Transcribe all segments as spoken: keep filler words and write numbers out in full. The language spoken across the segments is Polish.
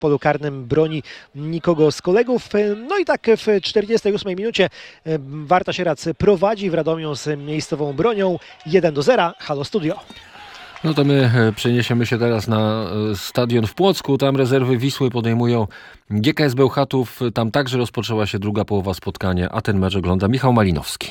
polu karnym broni nikogo z kolegów. No i tak w czterdziestej ósmej minucie Warta Sierac prowadzi w Radomiu z miejscową bronią jeden do zera. Halo Studio. No to my przeniesiemy się teraz na stadion w Płocku. Tam rezerwy Wisły podejmują G K S Bełchatów. Tam także rozpoczęła się druga połowa spotkania, a ten mecz ogląda Michał Malinowski.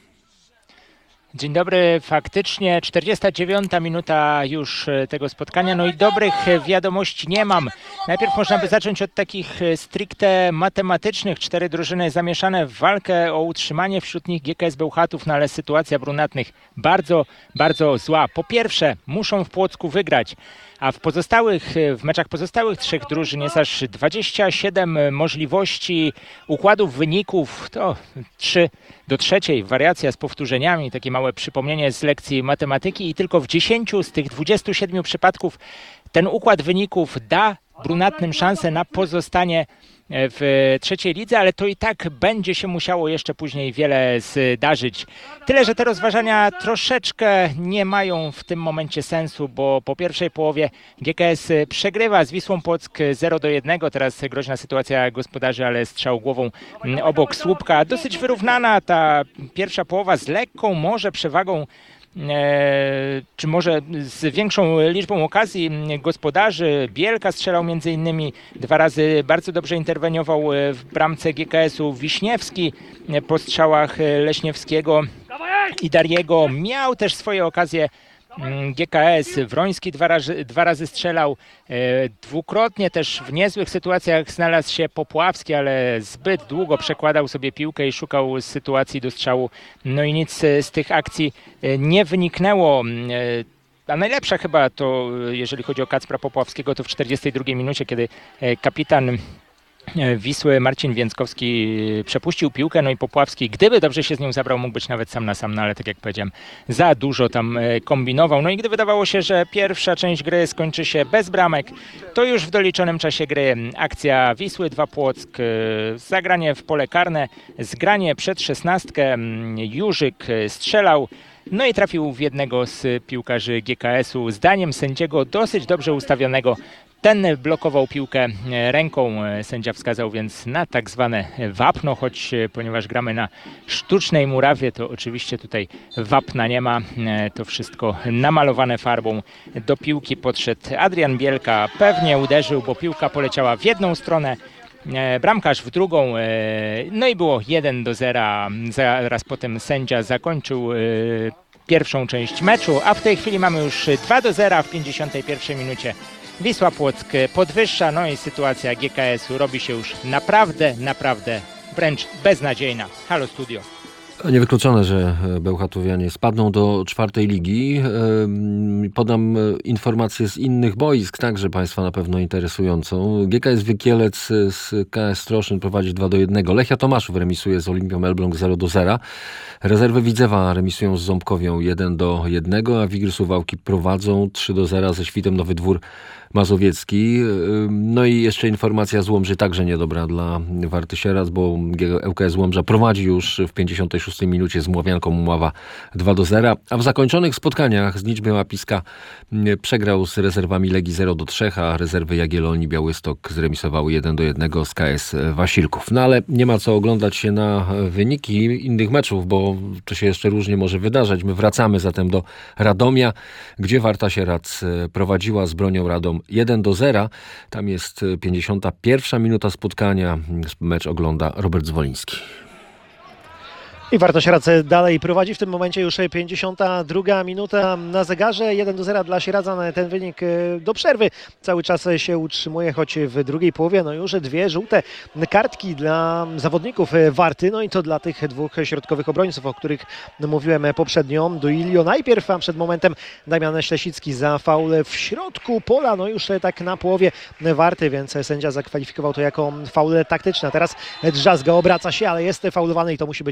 Dzień dobry, faktycznie czterdziesta dziewiąta minuta już tego spotkania, no i dobrych wiadomości nie mam. Najpierw można by zacząć od takich stricte matematycznych. Cztery drużyny zamieszane w walkę o utrzymanie, wśród nich G K S Bełchatów, no ale sytuacja brunatnych bardzo, bardzo zła. Po pierwsze, muszą w Płocku wygrać, a w pozostałych, w meczach pozostałych trzech drużyn jest aż dwadzieścia siedem możliwości układów wyników. To trzy do trzeciej, wariacja z powtórzeniami, takie małe przypomnienie z lekcji matematyki i tylko w dziesięciu z tych dwudziestu siedmiu przypadków ten układ wyników da brunatnym szansę na pozostanie w trzeciej lidze, ale to i tak będzie się musiało jeszcze później wiele zdarzyć. Tyle, że te rozważania troszeczkę nie mają w tym momencie sensu, bo po pierwszej połowie G K S przegrywa z Wisłą Płock zero do jednego. Teraz groźna sytuacja gospodarzy, ale strzał głową obok słupka. Dosyć wyrównana ta pierwsza połowa z lekką może przewagą, czy może z większą liczbą okazji gospodarzy. Bielka strzelał między innymi dwa razy, bardzo dobrze interweniował w bramce G K S-u Wiśniewski po strzałach Leśniewskiego i Dariego. Miał też swoje okazje G K S. Wroński dwa razy, dwa razy strzelał, e, dwukrotnie też w niezłych sytuacjach znalazł się Popławski, ale zbyt długo przekładał sobie piłkę i szukał sytuacji do strzału. No i nic z tych akcji nie wyniknęło. A najlepsza chyba to, jeżeli chodzi o Kacpra Popławskiego, to w czterdziestej drugiej minucie, kiedy kapitan Wisły Marcin Więckowski przepuścił piłkę, no i Popławski, gdyby dobrze się z nią zabrał, mógł być nawet sam na sam, no ale tak jak powiedziałem, za dużo tam kombinował. No i gdy wydawało się, że pierwsza część gry skończy się bez bramek, to już w doliczonym czasie gry akcja Wisły dwa Płock, zagranie w pole karne, zgranie przed szesnastkę, Jurzyk strzelał, no i trafił w jednego z piłkarzy G K S-u. Zdaniem sędziego dosyć dobrze ustawionego, ten blokował piłkę ręką, sędzia wskazał więc na tak zwane wapno, choć ponieważ gramy na sztucznej murawie, to oczywiście tutaj wapna nie ma, to wszystko namalowane farbą. Do piłki podszedł Adrian Bielka, pewnie uderzył, bo piłka poleciała w jedną stronę, bramkarz w drugą, no i było jeden do zera. Zaraz potem sędzia zakończył pierwszą część meczu, a w tej chwili mamy już dwa do zera w pięćdziesiątej pierwszej minucie. Wisła Płock podwyższa, no i sytuacja G K S-u robi się już naprawdę, naprawdę wręcz beznadziejna. Halo Studio. Niewykluczone, że Bełchatowianie spadną do czwartej ligi. Podam informacje z innych boisk, także Państwa na pewno interesującą. G K S Wykielec z K S Stroszyn prowadzi dwa do jednego. Lechia Tomaszów remisuje z Olimpią Elbląg zero do zera. Rezerwy Widzewa remisują z Ząbkowią jeden do jednego, a Wigry Suwałki prowadzą trzy do zera ze Świtem Nowy Dwór Mazowiecki. No i jeszcze informacja z Łomży, także niedobra dla Warty Sierac, bo L K S Łomża prowadzi już w pięćdziesiątej szóstej minucie z Mławianką Mława dwa do zera, a w zakończonych spotkaniach z Niczbią Łapiska przegrał z rezerwami Legii zero do trzech, a rezerwy Jagiellonii Białystok zremisowały jeden do jednego z K S Wasilków. No ale nie ma co oglądać się na wyniki innych meczów, bo to się jeszcze różnie może wydarzać. My wracamy zatem do Radomia, gdzie Warta Sierac prowadziła z Bronią Radom jeden do zera. Tam jest pięćdziesiąta pierwsza minuta spotkania. Mecz ogląda Robert Zwoliński. I Warta Sierac dalej prowadzi, w tym momencie już pięćdziesiąta druga minuta na zegarze, jeden do zera dla Sieradza, ten wynik do przerwy cały czas się utrzymuje, choć w drugiej połowie no już dwie żółte kartki dla zawodników Warty, no i to dla tych dwóch środkowych obrońców, o których mówiłem poprzednio. Duilio najpierw, a przed momentem Damian Ślesicki za faul w środku pola, no już tak na połowie Warty, więc sędzia zakwalifikował to jako faul taktyczny. A teraz Drzazga obraca się, ale jest faulowany i to musi być żółta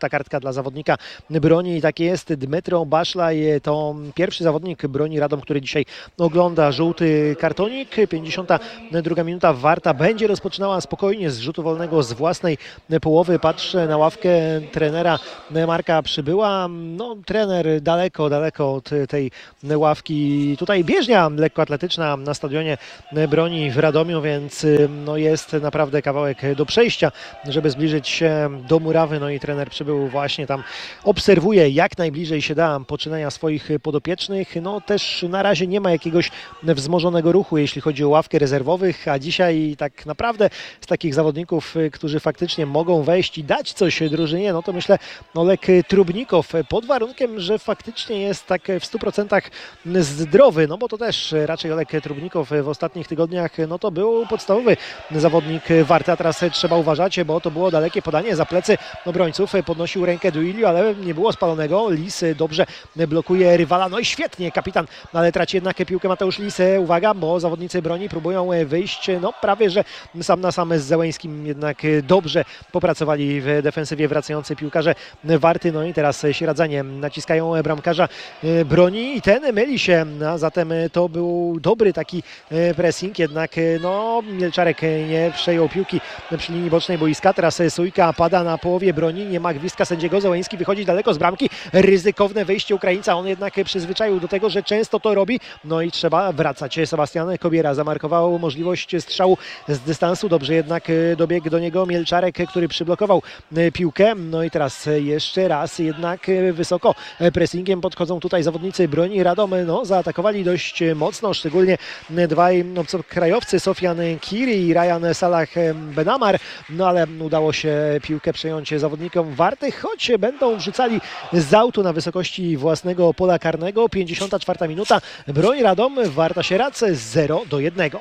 żółta kartka dla zawodnika Broni i tak jest. Dmytro Baszlaj to pierwszy zawodnik Broni Radom, który dzisiaj ogląda żółty kartonik. pięćdziesiąta druga minuta. Warta będzie rozpoczynała spokojnie z rzutu wolnego z własnej połowy. Patrzę na ławkę trenera Marka Przybyła. No, trener daleko, daleko od tej ławki. Tutaj bieżnia lekkoatletyczna na stadionie Broni w Radomiu, więc no, jest naprawdę kawałek do przejścia, żeby zbliżyć się do murawy. No i trener Przybył właśnie tam obserwuje jak najbliżej się da poczynania swoich podopiecznych. No też na razie nie ma jakiegoś wzmożonego ruchu, jeśli chodzi o ławkę rezerwowych, a dzisiaj tak naprawdę z takich zawodników, którzy faktycznie mogą wejść i dać coś drużynie, no to myślę Olek Trubnikow, pod warunkiem, że faktycznie jest tak w stu procentach zdrowy, no bo to też raczej Olek Trubnikow w ostatnich tygodniach, no to był podstawowy zawodnik Warty, a teraz trzeba uważać, bo to było dalekie podanie za plecy obrońców, podnosił rękę Duilio, ale nie było spalonego. Lis dobrze blokuje rywala, no i świetnie kapitan, ale traci jednak piłkę Mateusz Lis. Uwaga, bo zawodnicy Broni próbują wyjść, no prawie że sam na sam z Zeleńskim, jednak dobrze popracowali w defensywie wracający piłkarze Warty, no i teraz Sieradzanie naciskają bramkarza Broni i ten myli się, a zatem to był dobry taki pressing, jednak no Mielczarek nie przejął piłki przy linii bocznej boiska, teraz Sujka pada na połowie Broni, nie ma gwizdka sędziego, Zeleński wychodzi daleko z bramki, ryzykowne wyjście Ukraińca, on jednak przyzwyczaił do tego, że często to robi, no i trzeba wracać. Sebastian Kobiera zamarkował możliwość strzału z dystansu, dobrze jednak dobiegł do niego Mielczarek, który przyblokował piłkę, no i teraz jeszcze raz jednak wysoko pressingiem podchodzą tutaj zawodnicy Broni Radom, no zaatakowali dość mocno, szczególnie dwaj obcokrajowcy, Sofian Kiri i Ryan Salah Benamar, no ale udało się piłkę przejąć zawodnikom Warty, choć będą wrzucali z autu na wysokości własnego pola karnego. pięćdziesiąta czwarta minuta, Broń Radom, Warta Sieradz zero do jednego.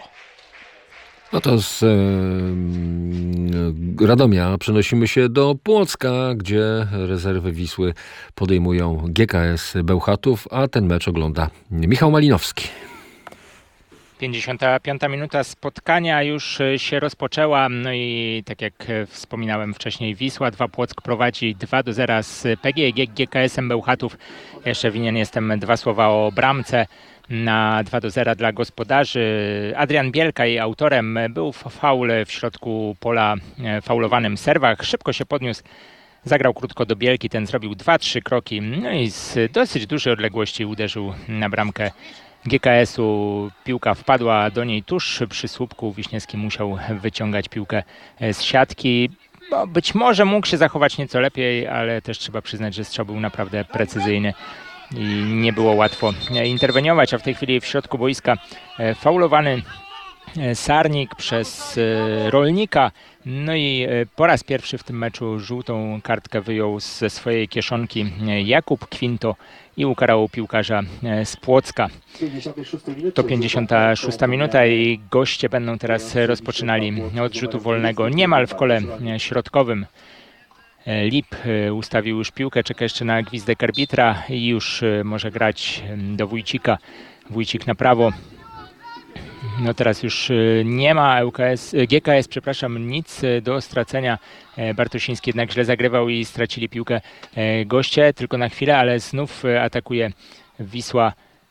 No to z e, Radomia przenosimy się do Płocka, gdzie rezerwy Wisły podejmują G K S Bełchatów, a ten mecz ogląda Michał Malinowski. pięćdziesiąta piąta minuta spotkania już się rozpoczęła, no i tak jak wspominałem wcześniej, Wisła dwa Płock prowadzi dwa do zera z P G E G K S-em Bełchatów. Jeszcze winien jestem dwa słowa o bramce na dwa do zera dla gospodarzy. Adrian Bielka, jej autorem, był faul w środku pola, faulowanym Serwach. Szybko się podniósł, zagrał krótko do Bielki, ten zrobił dwa trzy kroki, no i z dosyć dużej odległości uderzył na bramkę G K S-u. Piłka wpadła do niej tuż przy słupku. Wiśniewski musiał wyciągać piłkę z siatki. Bo być może mógł się zachować nieco lepiej, ale też trzeba przyznać, że strzał był naprawdę precyzyjny i nie było łatwo interweniować, a w tej chwili w środku boiska faulowany Sarnik przez Rolnika. No i po raz pierwszy w tym meczu żółtą kartkę wyjął ze swojej kieszonki Jakub Kwinto i ukarał piłkarza z Płocka. To pięćdziesiąta szósta minuta i goście będą teraz rozpoczynali od rzutu wolnego niemal w kole środkowym. Lip ustawił już piłkę, czeka jeszcze na gwizdek arbitra i już może grać do Wójcika. Wójcik na prawo. No teraz już nie ma L K S, G K S, przepraszam, nic do stracenia. Bartosiński jednak źle zagrywał i stracili piłkę goście, tylko na chwilę, ale znów atakuje Wisła.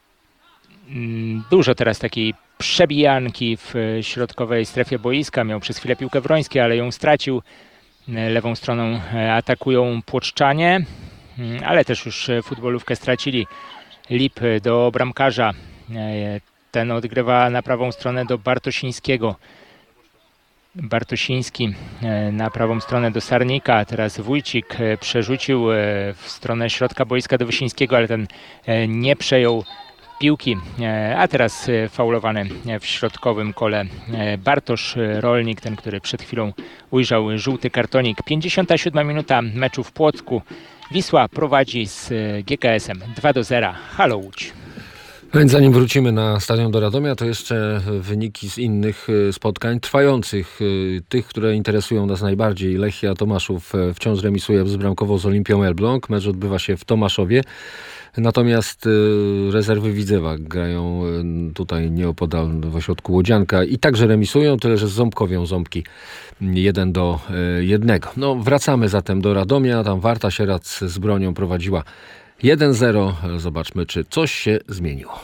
Dużo teraz takiej przebijanki w środkowej strefie boiska. Miał przez chwilę piłkę Wroński, ale ją stracił. Lewą stroną atakują Płoczczanie, ale też już futbolówkę stracili. Lip do bramkarza. Ten odgrywa na prawą stronę do Bartosińskiego. Bartosiński na prawą stronę do Sarnika. Teraz Wójcik przerzucił w stronę środka boiska do Wysińskiego, ale ten nie przejął piłki. A teraz faulowany w środkowym kole Bartosz Rolnik, ten, który przed chwilą ujrzał żółty kartonik. pięćdziesiąta siódma minuta meczu w Płocku. Wisła prowadzi z G K S-em dwa do zera. Halo Łódź. A więc zanim wrócimy na stadion do Radomia, to jeszcze wyniki z innych e, spotkań trwających, e, tych, które interesują nas najbardziej. Lechia Tomaszów e, wciąż remisuje bezbramkowo z Olimpią Elbląg. Mecz odbywa się w Tomaszowie. Natomiast e, rezerwy Widzewa grają e, tutaj nieopodal w ośrodku Łodzianka i także remisują, tyle że z Ząbkowią Ząbki jeden do jednego. No, wracamy zatem do Radomia. Tam Warta Sieradz z Bronią prowadziła jeden zero. Zobaczmy, czy coś się zmieniło.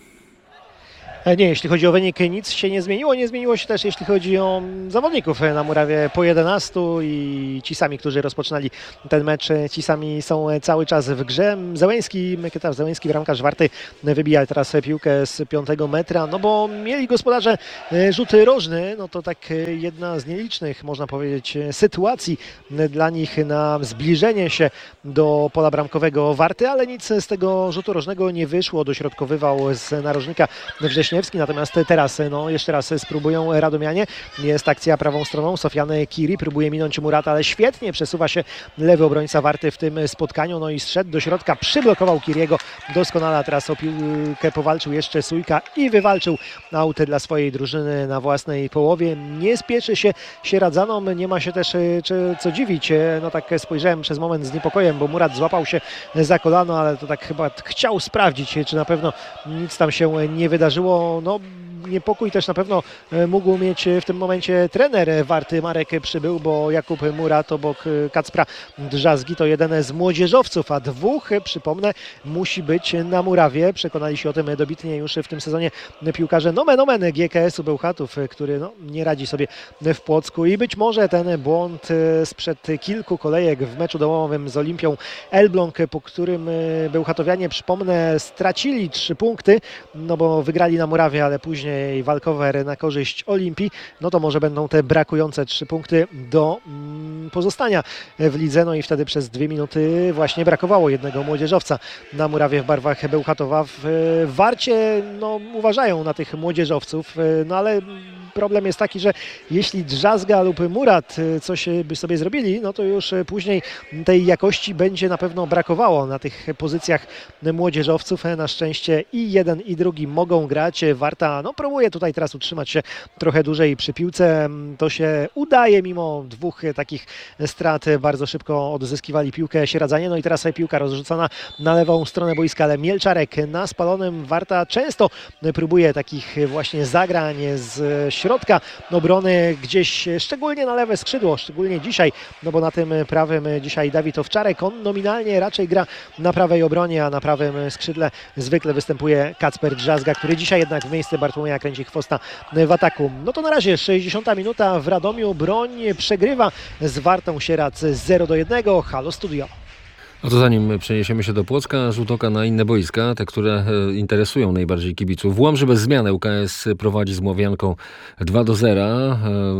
Nie, jeśli chodzi o wynik, nic się nie zmieniło. Nie zmieniło się też, jeśli chodzi o zawodników na murawie po jedenastu i ci sami, którzy rozpoczynali ten mecz, ci sami są cały czas w grze. Zełęński, Mykita Zełęński, bramkarz Warty, wybija teraz piłkę z piątego metra, no bo mieli gospodarze rzut rożny, no to tak jedna z nielicznych, można powiedzieć, sytuacji dla nich na zbliżenie się do pola bramkowego Warty, ale nic z tego rzutu rożnego nie wyszło. Dośrodkowywał z narożnika Wrześniewski. Natomiast teraz, no jeszcze raz spróbują Radomianie. Jest akcja prawą stroną. Sofian Kiri próbuje minąć Murata, ale świetnie przesuwa się lewy obrońca Warty w tym spotkaniu. No i zszedł do środka, przyblokował Kiriego doskonale. A teraz o piłkę powalczył jeszcze Sujka i wywalczył aut dla swojej drużyny na własnej połowie. Nie spieszy się Sieradzanom, nie ma się też czy, co dziwić. No tak spojrzałem przez moment z niepokojem, bo Murat złapał się za kolano, ale to tak chyba chciał sprawdzić, czy na pewno nic tam się nie wydarzyło. No, niepokój też na pewno mógł mieć w tym momencie trener Warty. Marek przybył, bo Jakub Murat obok Kacpra Drzazgi to jeden z młodzieżowców, a dwóch, przypomnę, musi być na murawie. Przekonali się o tym dobitnie już w tym sezonie piłkarze nomen omen G K S-u Bełchatów, który no, nie radzi sobie w Płocku i być może ten błąd sprzed kilku kolejek w meczu domowym z Olimpią Elbląg, po którym Bełchatowianie, przypomnę, stracili trzy punkty, no bo wygrali na murawie, ale później walkover na korzyść Olimpii, no to może będą te brakujące trzy punkty do mm, pozostania w lidze, no i wtedy przez dwie minuty właśnie brakowało jednego młodzieżowca na murawie w barwach Bełchatowa. W, w Warcie no, uważają na tych młodzieżowców, no ale problem jest taki, że jeśli Drzazga lub Murat coś by sobie zrobili, no to już później tej jakości będzie na pewno brakowało na tych pozycjach młodzieżowców. Na szczęście i jeden i drugi mogą grać. Warta no, próbuje tutaj teraz utrzymać się trochę dłużej przy piłce. To się udaje mimo dwóch takich strat. Bardzo szybko odzyskiwali piłkę Sieradzanie. No i teraz piłka rozrzucana na lewą stronę boiska, ale Mielczarek na spalonym. Warta często próbuje takich właśnie zagrań z środka obrony gdzieś, szczególnie na lewe skrzydło, szczególnie dzisiaj, no bo na tym prawym dzisiaj Dawid Owczarek, on nominalnie raczej gra na prawej obronie, a na prawym skrzydle zwykle występuje Kacper Drzazga, który dzisiaj jednak w miejsce Bartłomieja kręci chwosta w ataku. No to na razie sześćdziesiąta minuta w Radomiu, Broń przegrywa z Wartą Sieradz zero do jednego. Halo Studio. A to zanim przeniesiemy się do Płocka, rzut oka na inne boiska, te, które e, interesują najbardziej kibiców. W Łomży bez zmiany U K S prowadzi z Młowianką dwa do zera. E,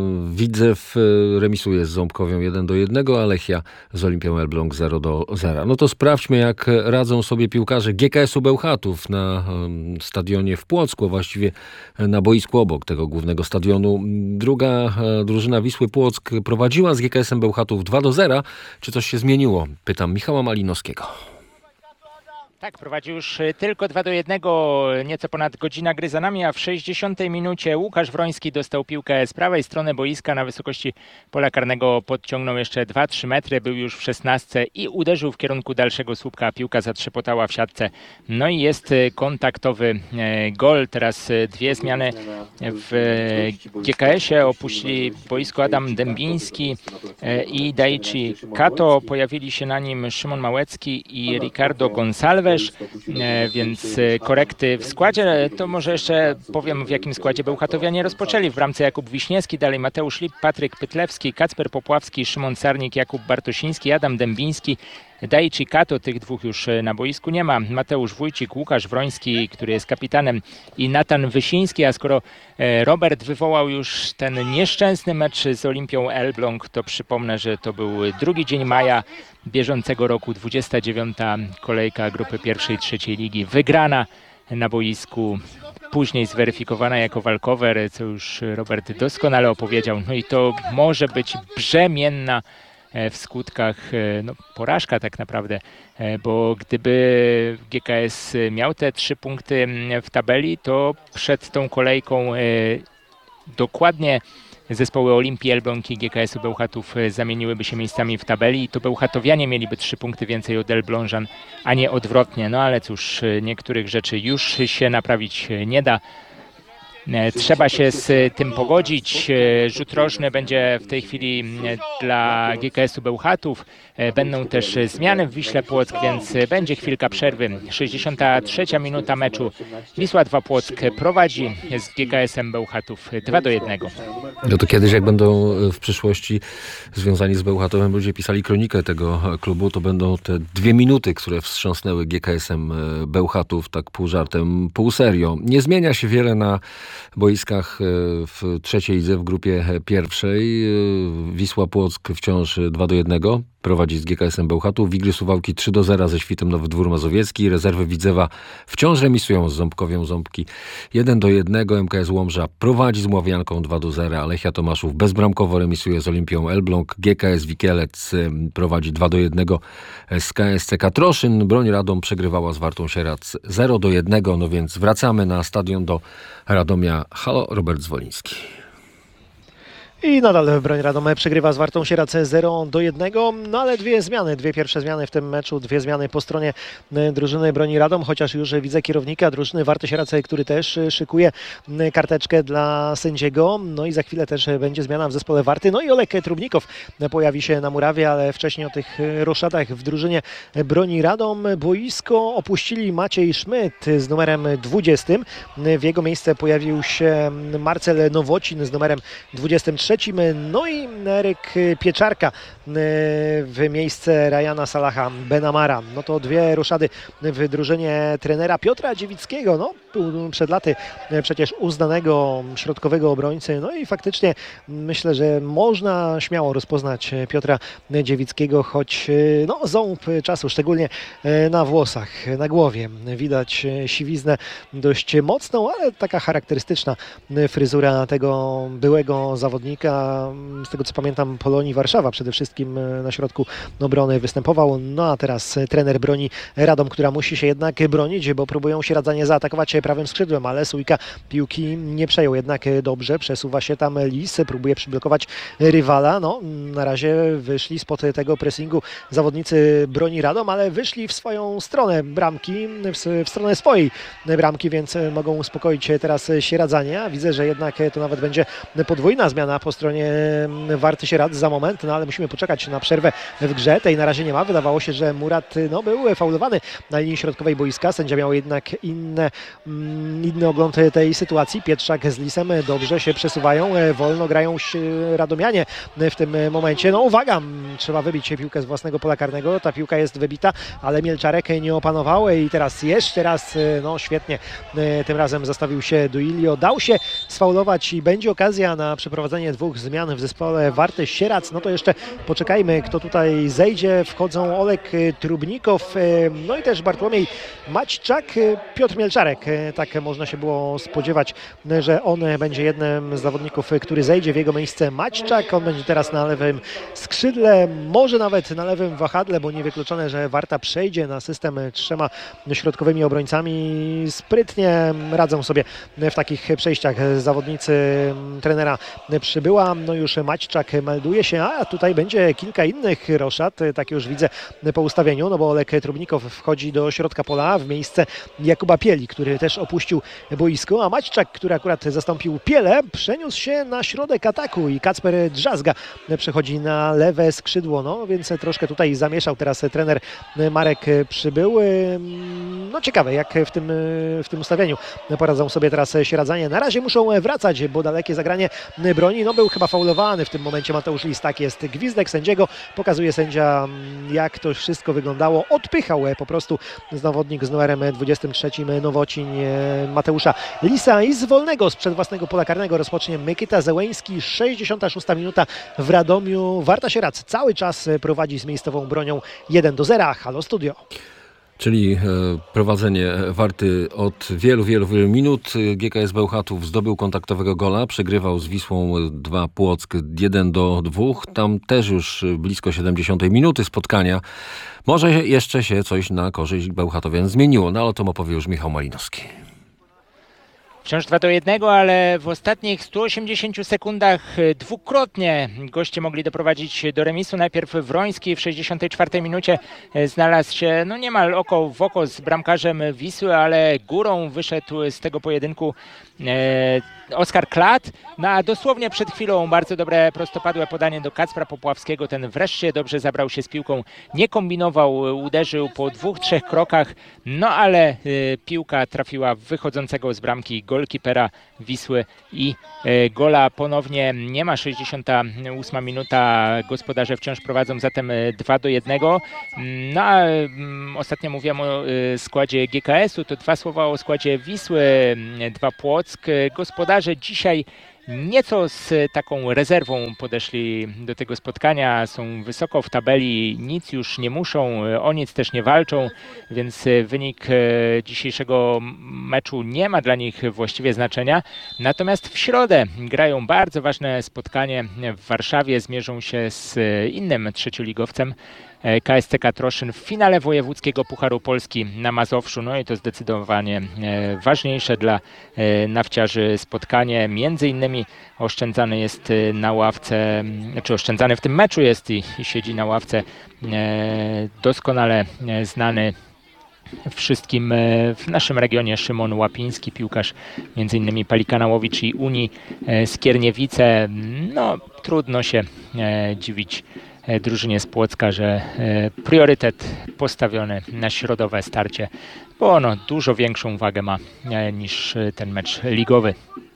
Widzew e, remisuje z Ząbkowią jeden do jednego, a Lechia z Olimpią Elbląg zero do zera. No to sprawdźmy, jak radzą sobie piłkarze G K S-u Bełchatów na e, stadionie w Płocku, a właściwie na boisku obok tego głównego stadionu. Druga e, drużyna Wisły Płock prowadziła z G K S-em Bełchatów dwa do zera. Czy coś się zmieniło? Pytam Michała Malinowskiego. Tak, prowadzi już tylko dwa do jednego, nieco ponad godzina gry za nami, a w sześćdziesiątej minucie Łukasz Wroński dostał piłkę z prawej strony boiska na wysokości pola karnego, podciągnął jeszcze dwa trzy metry, był już w szesnastce i uderzył w kierunku dalszego słupka, piłka zatrzepotała w siatce. No i jest kontaktowy gol. Teraz dwie zmiany w G K S-ie, opuścili boisko Adam Dębiński i Daichi Kato, pojawili się na nim Szymon Małecki i Ricardo Gonçalves. Więc korekty w składzie. To może jeszcze powiem, w jakim składzie Bełchatowianie rozpoczęli. W bramce Jakub Wiśniewski, dalej Mateusz Lip, Patryk Pytlewski, Kacper Popławski, Szymon Sarnik, Jakub Bartosiński, Adam Dębiński, Daichi Kato. Tych dwóch już na boisku nie ma. Mateusz Wójcik, Łukasz Wroński, który jest kapitanem, i Natan Wysiński. A skoro Robert wywołał już ten nieszczęsny mecz z Olimpią Elbląg, to przypomnę, że to był drugi dzień maja bieżącego roku, dwudziesta dziewiąta kolejka grupy pierwszej, trzeciej ligi, wygrana na boisku, później zweryfikowana jako walkover, co już Robert doskonale opowiedział. No i to może być brzemienna w skutkach no, porażka tak naprawdę, bo gdyby G K S miał te trzy punkty w tabeli, to przed tą kolejką dokładnie zespoły Olimpii Elbląg i G K S-u Bełchatów zamieniłyby się miejscami w tabeli i to bełchatowianie mieliby trzy punkty więcej od Elblążan, a nie odwrotnie. No ale cóż, niektórych rzeczy już się naprawić nie da. Trzeba się z tym pogodzić. Rzut rożny będzie w tej chwili dla G K S-u Bełchatów. Będą też zmiany w Wiśle Płock, więc będzie chwilka przerwy. sześćdziesiąta trzecia minuta meczu. Wisła dwa Płock prowadzi z G K S-em Bełchatów dwa do jednego. No to kiedyś, jak będą w przyszłości związani z Bełchatowem ludzie pisali kronikę tego klubu, to będą te dwie minuty, które wstrząsnęły G K S-em Bełchatów, tak pół żartem, pół serio. Nie zmienia się wiele na boiskach w trzeciej lidze, w grupie pierwszej. Wisła Płock wciąż dwa do jednego. Prowadzi z G K S-em Bełchatów. Wigry Suwałki trzy do zera ze Świtem Nowy Dwór Mazowiecki. Rezerwy Widzewa wciąż remisują z Ząbkowią Ząbki jeden do jednego. M K S Łomża prowadzi z Mławianką dwa do zera. Lechia Tomaszów bezbramkowo remisuje z Olimpią Elbląg. G K S Wikielec prowadzi dwa do jednego z K S C Katroszyn. Broń Radom przegrywała z Wartą Sieradz zero do jednego. No więc wracamy na stadion do Radomia. Halo, Robert Zwoliński. I nadal Broń Radom przegrywa z Wartą Sieradz zero do jednego, no ale dwie zmiany, dwie pierwsze zmiany w tym meczu, dwie zmiany po stronie drużyny Broni Radom, chociaż już widzę kierownika drużyny Warty Sieradz, który też szykuje karteczkę dla sędziego, no i za chwilę też będzie zmiana w zespole Warty, no i Olek Trubnikow pojawi się na murawie, ale wcześniej o tych roszadach w drużynie Broni Radom. Boisko opuścili Maciej Szmyt z numerem dwudziestym, w jego miejsce pojawił się Marcel Nowocin z numerem dwudziestym trzecim, no i Eryk Pieczarka w miejsce Ryana Salaha Benamara. No to dwie roszady w drużynie trenera Piotra Dziewickiego, no przed laty przecież uznanego środkowego obrońcy, no i faktycznie myślę, że można śmiało rozpoznać Piotra Dziewickiego, choć no ząb czasu, szczególnie na włosach, na głowie widać siwiznę dość mocną, ale taka charakterystyczna fryzura tego byłego zawodnika, z tego co pamiętam Polonii Warszawa przede wszystkim na środku obrony występował, no a teraz trener Broni Radom, która musi się jednak bronić, bo próbują się Radzanie zaatakować prawym skrzydłem, ale Sójka piłki nie przejął jednak dobrze, przesuwa się tam Lis, próbuje przyblokować rywala, no na razie wyszli spod tego pressingu zawodnicy Broni Radom, ale wyszli w swoją stronę bramki, w, w stronę swojej bramki, więc mogą uspokoić teraz Sieradzanie. Widzę, że jednak to nawet będzie podwójna zmiana po stronie Warty Sieradz za moment, no ale musimy poczekać na przerwę w grze. Tej na razie nie ma. Wydawało się, że Murat no, był faulowany na linii środkowej boiska. Sędzia miał jednak inne, inny ogląd tej sytuacji. Pietrzak z Lisem dobrze się przesuwają. Wolno grają radomianie w tym momencie. No uwaga, trzeba wybić piłkę z własnego pola karnego. Ta piłka jest wybita, ale Mielczarek nie opanował i teraz jeszcze raz, no świetnie, tym razem zastawił się Duilio. Dał się sfaulować i będzie okazja na przeprowadzenie dwóch zmian w zespole Warty Sieradz. No to jeszcze poczekajmy, kto tutaj zejdzie. Wchodzą Olek Trubnikow, no i też Bartłomiej Maćczak, Piotr Mielczarek. Tak można się było spodziewać, że on będzie jednym z zawodników, który zejdzie. W jego miejsce Maćczak. On będzie teraz na lewym skrzydle, może nawet na lewym wahadle, bo niewykluczone, że Warta przejdzie na system trzema środkowymi obrońcami. Sprytnie radzą sobie w takich przejściach zawodnicy trenera Przybyła. No już Maćczak melduje się, a tutaj będzie kilka innych roszad, tak już widzę po ustawieniu, no bo Olek Trubnikow wchodzi do środka pola w miejsce Jakuba Pieli, który też opuścił boisko, a Maćczak, który akurat zastąpił Pielę, przeniósł się na środek ataku i Kacper Drzazga przechodzi na lewe skrzydło, no więc troszkę tutaj zamieszał teraz trener Marek Przybył. No ciekawe, jak w tym, w tym ustawieniu poradzą sobie teraz Sieradzanie. Na razie muszą wracać, bo dalekie zagranie Broni, no był chyba faulowany w tym momencie Mateusz Lis, tak jest, gwizdek sędziego, pokazuje sędzia, jak to wszystko wyglądało, odpychał po prostu zawodnik z numerem dwudziestym trzecim Nowocin Mateusza Lisa i z wolnego sprzed własnego pola karnego rozpocznie Mykita Zełeński. sześćdziesiąta szósta minuta w Radomiu. Warta Sieradz cały czas prowadzi z miejscową Bronią jeden do zera. Halo Studio. Czyli e, prowadzenie Warty od wielu, wielu, wielu minut. G K S Bełchatów zdobył kontaktowego gola, przegrywał z Wisłą dwa Płock jeden do dwóch. Tam też już blisko siedemdziesiątej minuty spotkania. Może jeszcze się coś na korzyść Bełchatowian zmieniło, no ale o tym opowie już Michał Malinowski. Wciąż dwa do jednego, ale w ostatnich stu osiemdziesięciu sekundach dwukrotnie goście mogli doprowadzić do remisu. Najpierw Wroński w sześćdziesiątej czwartej minucie znalazł się no niemal oko w oko z bramkarzem Wisły, ale górą wyszedł z tego pojedynku e, Oskar Klat. No a dosłownie przed chwilą bardzo dobre prostopadłe podanie do Kacpra Popławskiego. Ten wreszcie dobrze zabrał się z piłką, nie kombinował, uderzył po dwóch, trzech krokach, no ale e, piłka trafiła w wychodzącego z bramki golkipera Wisły i e, gola ponownie nie ma. sześćdziesiąta ósma minuta, gospodarze wciąż prowadzą zatem dwa do jednego. No a mm, ostatnio mówiłem o e, składzie G K S u, to dwa słowa o składzie Wisły, dwa Płock. Gospodarze dzisiaj nieco z taką rezerwą podeszli do tego spotkania, są wysoko w tabeli, nic już nie muszą, o nic też nie walczą, więc wynik dzisiejszego meczu nie ma dla nich właściwie znaczenia. Natomiast w środę grają bardzo ważne spotkanie w Warszawie, zmierzą się z innym trzecioligowcem, K S C Troszyn w finale wojewódzkiego Pucharu Polski na Mazowszu. No i to zdecydowanie ważniejsze dla nawciarzy spotkanie. Między innymi oszczędzany jest na ławce, czy oszczędzany w tym meczu jest i, i siedzi na ławce doskonale znany wszystkim w naszym regionie Szymon Łapiński, piłkarz między innymi Palikanałowicz i Unii Skierniewice. No trudno się dziwić drużynie z Płocka, że priorytet postawiony na środowe starcie, bo ono dużo większą wagę ma niż ten mecz ligowy.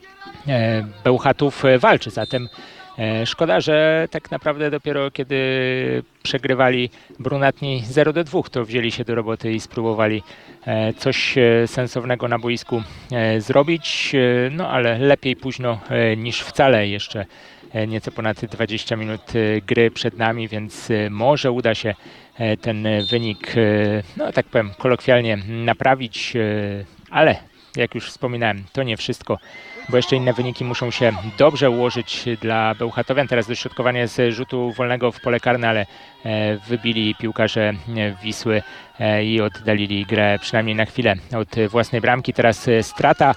Bełchatów walczy zatem. Szkoda, że tak naprawdę dopiero kiedy przegrywali brunatni zero do dwóch, to wzięli się do roboty i spróbowali coś sensownego na boisku zrobić, no ale lepiej późno niż wcale. Jeszcze nieco ponad dwadzieścia minut gry przed nami, więc może uda się ten wynik, no tak powiem, kolokwialnie naprawić, ale jak już wspominałem, to nie wszystko, bo jeszcze inne wyniki muszą się dobrze ułożyć dla Bełchatowian. Teraz dośrodkowanie z rzutu wolnego w pole karne, ale wybili piłkarze Wisły i oddalili grę przynajmniej na chwilę od własnej bramki. Teraz strata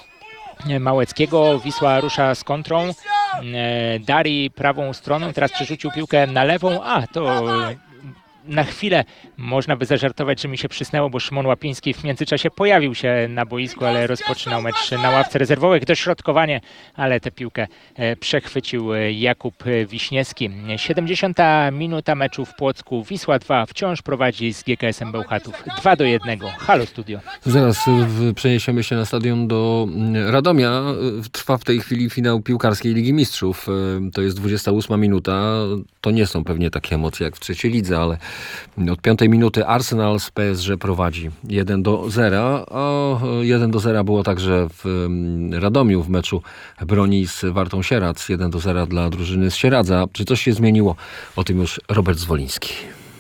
Małeckiego, Wisła rusza z kontrą, Dari prawą stroną, teraz przerzucił piłkę na lewą, a to na chwilę można by zażartować, że mi się przysnęło, bo Szymon Łapiński w międzyczasie pojawił się na boisku, ale rozpoczynał mecz na ławce rezerwowych. Dośrodkowanie, ale tę piłkę przechwycił Jakub Wiśniewski. siedemdziesiąta minuta meczu w Płocku. Wisła dwa wciąż prowadzi z G K S em Bełchatów dwa do jednego. Halo Studio. Zaraz w, przeniesiemy się na stadion do Radomia. Trwa w tej chwili finał piłkarskiej Ligi Mistrzów. To jest dwudziesta ósma minuta. To nie są pewnie takie emocje jak w trzeciej lidze, ale od piątej minuty Arsenal z P S G prowadzi jeden do zera, a jeden do zera było także w Radomiu w meczu Broni z Wartą Sieradz. jeden do zera dla drużyny z Sieradza. Czy coś się zmieniło? O tym już Robert Zwoliński.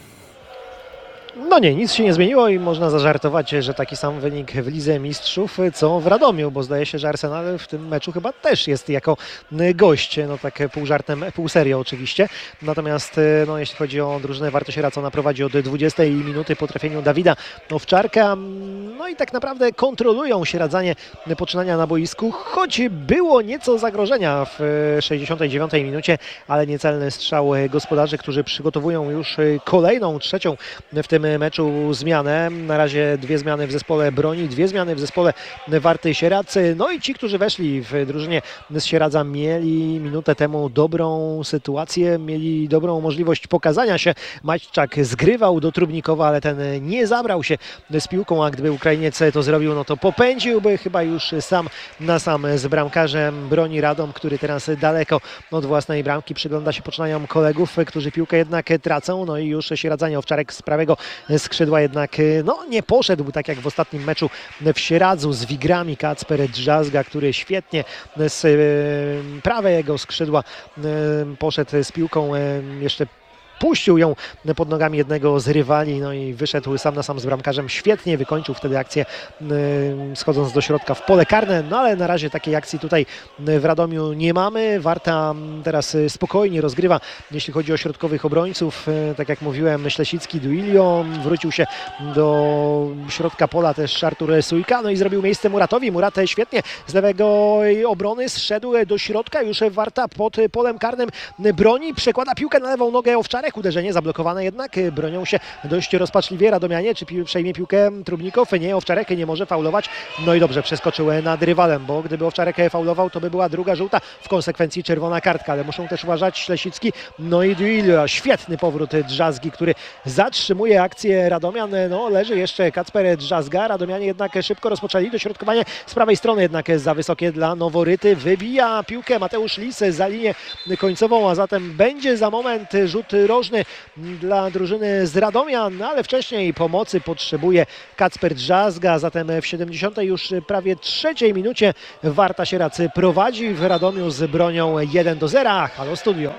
No nie, nic się nie zmieniło i można zażartować, że taki sam wynik w Lidze Mistrzów, co w Radomiu, bo zdaje się, że Arsenal w tym meczu chyba też jest jako gość, no tak pół żartem, pół serio oczywiście. Natomiast no, jeśli chodzi o drużynę Warty Sieradz, ona prowadzi od dwudziestej minuty po trafieniu Dawida Owczarka. No i tak naprawdę kontrolują Sieradzanie poczynania na boisku, choć było nieco zagrożenia w sześćdziesiątej dziewiątej minucie, ale niecelny strzał gospodarzy, którzy przygotowują już kolejną, trzecią w tym meczu zmianę. Na razie dwie zmiany w zespole Broni, dwie zmiany w zespole Warty Sieradz. No i ci, którzy weszli w drużynie z Sieradza, mieli minutę temu dobrą sytuację, mieli dobrą możliwość pokazania się. Maćczak zgrywał do Trubnikowa, ale ten nie zabrał się z piłką, a gdyby Ukrainiec to zrobił, no to popędziłby chyba już sam na sam z bramkarzem Broni Radom, który teraz daleko od własnej bramki przygląda się poczynaniom kolegów, którzy piłkę jednak tracą. No i już Sieradzanie, Owczarek z prawego skrzydła jednak no, nie poszedł tak jak w ostatnim meczu w Sieradzu z wigrami. Kacper Drzazga, który świetnie z prawego skrzydła poszedł z piłką jeszcze puścił ją pod nogami jednego z rywali, no i wyszedł sam na sam z bramkarzem. Świetnie wykończył wtedy akcję, schodząc do środka w pole karne, no ale na razie takiej akcji tutaj w Radomiu nie mamy. Warta teraz spokojnie rozgrywa, jeśli chodzi o środkowych obrońców. Tak jak mówiłem, Ślesicki, Duilio, wrócił się do środka pola też Artur Sujka, no i zrobił miejsce Muratowi. Murat świetnie z lewego obrony zszedł do środka, już Warta pod polem karnym broni, przekłada piłkę na lewą nogę Owczarek, uderzenie zablokowane jednak, bronią się dość rozpaczliwie radomianie. Czy pi- przejmie piłkę Trubnikow? Nie, Owczarek nie może faulować, no i dobrze, przeskoczył nad rywalem, bo gdyby Owczarek faulował, to by była druga żółta, w konsekwencji czerwona kartka, ale muszą też uważać Ślesicki, no i Duilio. Świetny powrót Drzazgi, który zatrzymuje akcję Radomian, no leży jeszcze Kacper Drzazga, Radomianie jednak szybko rozpoczęli dośrodkowanie z prawej strony, jednak za wysokie dla Noworyty, wybija piłkę Mateusz Lis za linię końcową, a zatem będzie za moment rzut rożny dla drużyny z Radomian, ale wcześniej pomocy potrzebuje Kacper Drzazga, zatem w siedemdziesiątej już prawie trzeciej minucie Warta Sieracy prowadzi w Radomiu z bronią jeden do zera. Halo Studio.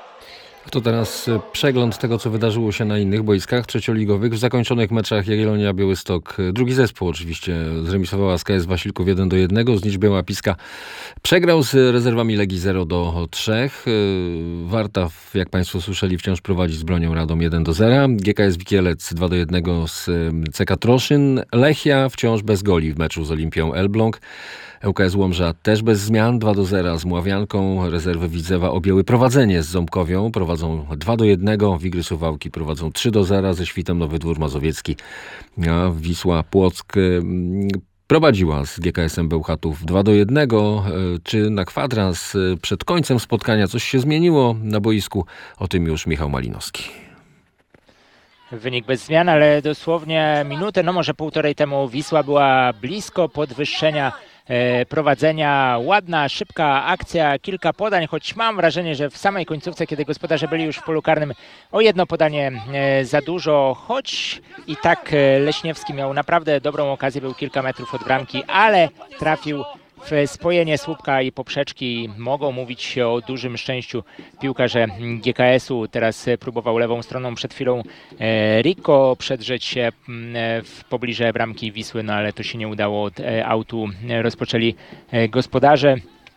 To teraz przegląd tego, co wydarzyło się na innych boiskach trzecioligowych. W zakończonych meczach Jagiellonia Białystok, drugi zespół oczywiście, zremisowała z K S Wasilków jeden do jednego. Znicz Biała-Piska przegrał z rezerwami Legii zero do trzech. Warta, jak Państwo słyszeli, wciąż prowadzi z bronią Radom jeden do zera. G K S Wikielec dwa do jednego z C K Troszyn. Lechia wciąż bez goli w meczu z Olimpią Elbląg. L K S Łomża też bez zmian, dwa do zera z Mławianką. Rezerwy Widzewa objęły prowadzenie z Ząbkowią. Prowadzą dwa do jednego. Wigry Suwałki prowadzą trzy do zera ze Świtem Nowy Dwór Mazowiecki. A Wisła Płock prowadziła z G K S-em Bełchatów dwa do jednego. Czy na kwadrans przed końcem spotkania coś się zmieniło na boisku? O tym już Michał Malinowski. Wynik bez zmian, ale dosłownie minutę, no może półtorej temu Wisła była blisko podwyższenia e, prowadzenia. Ładna, szybka akcja, kilka podań, choć mam wrażenie, że w samej końcówce, kiedy gospodarze byli już w polu karnym, o jedno podanie e, za dużo, choć i tak e, Leśniewski miał naprawdę dobrą okazję, był kilka metrów od bramki, ale trafił w spojenie słupka i poprzeczki. Mogą mówić o dużym szczęściu piłkarze G K S-u. Teraz próbował lewą stroną przed chwilą Rico przedrzeć się w pobliże bramki Wisły, no ale to się nie udało. Od autu rozpoczęli gospodarze.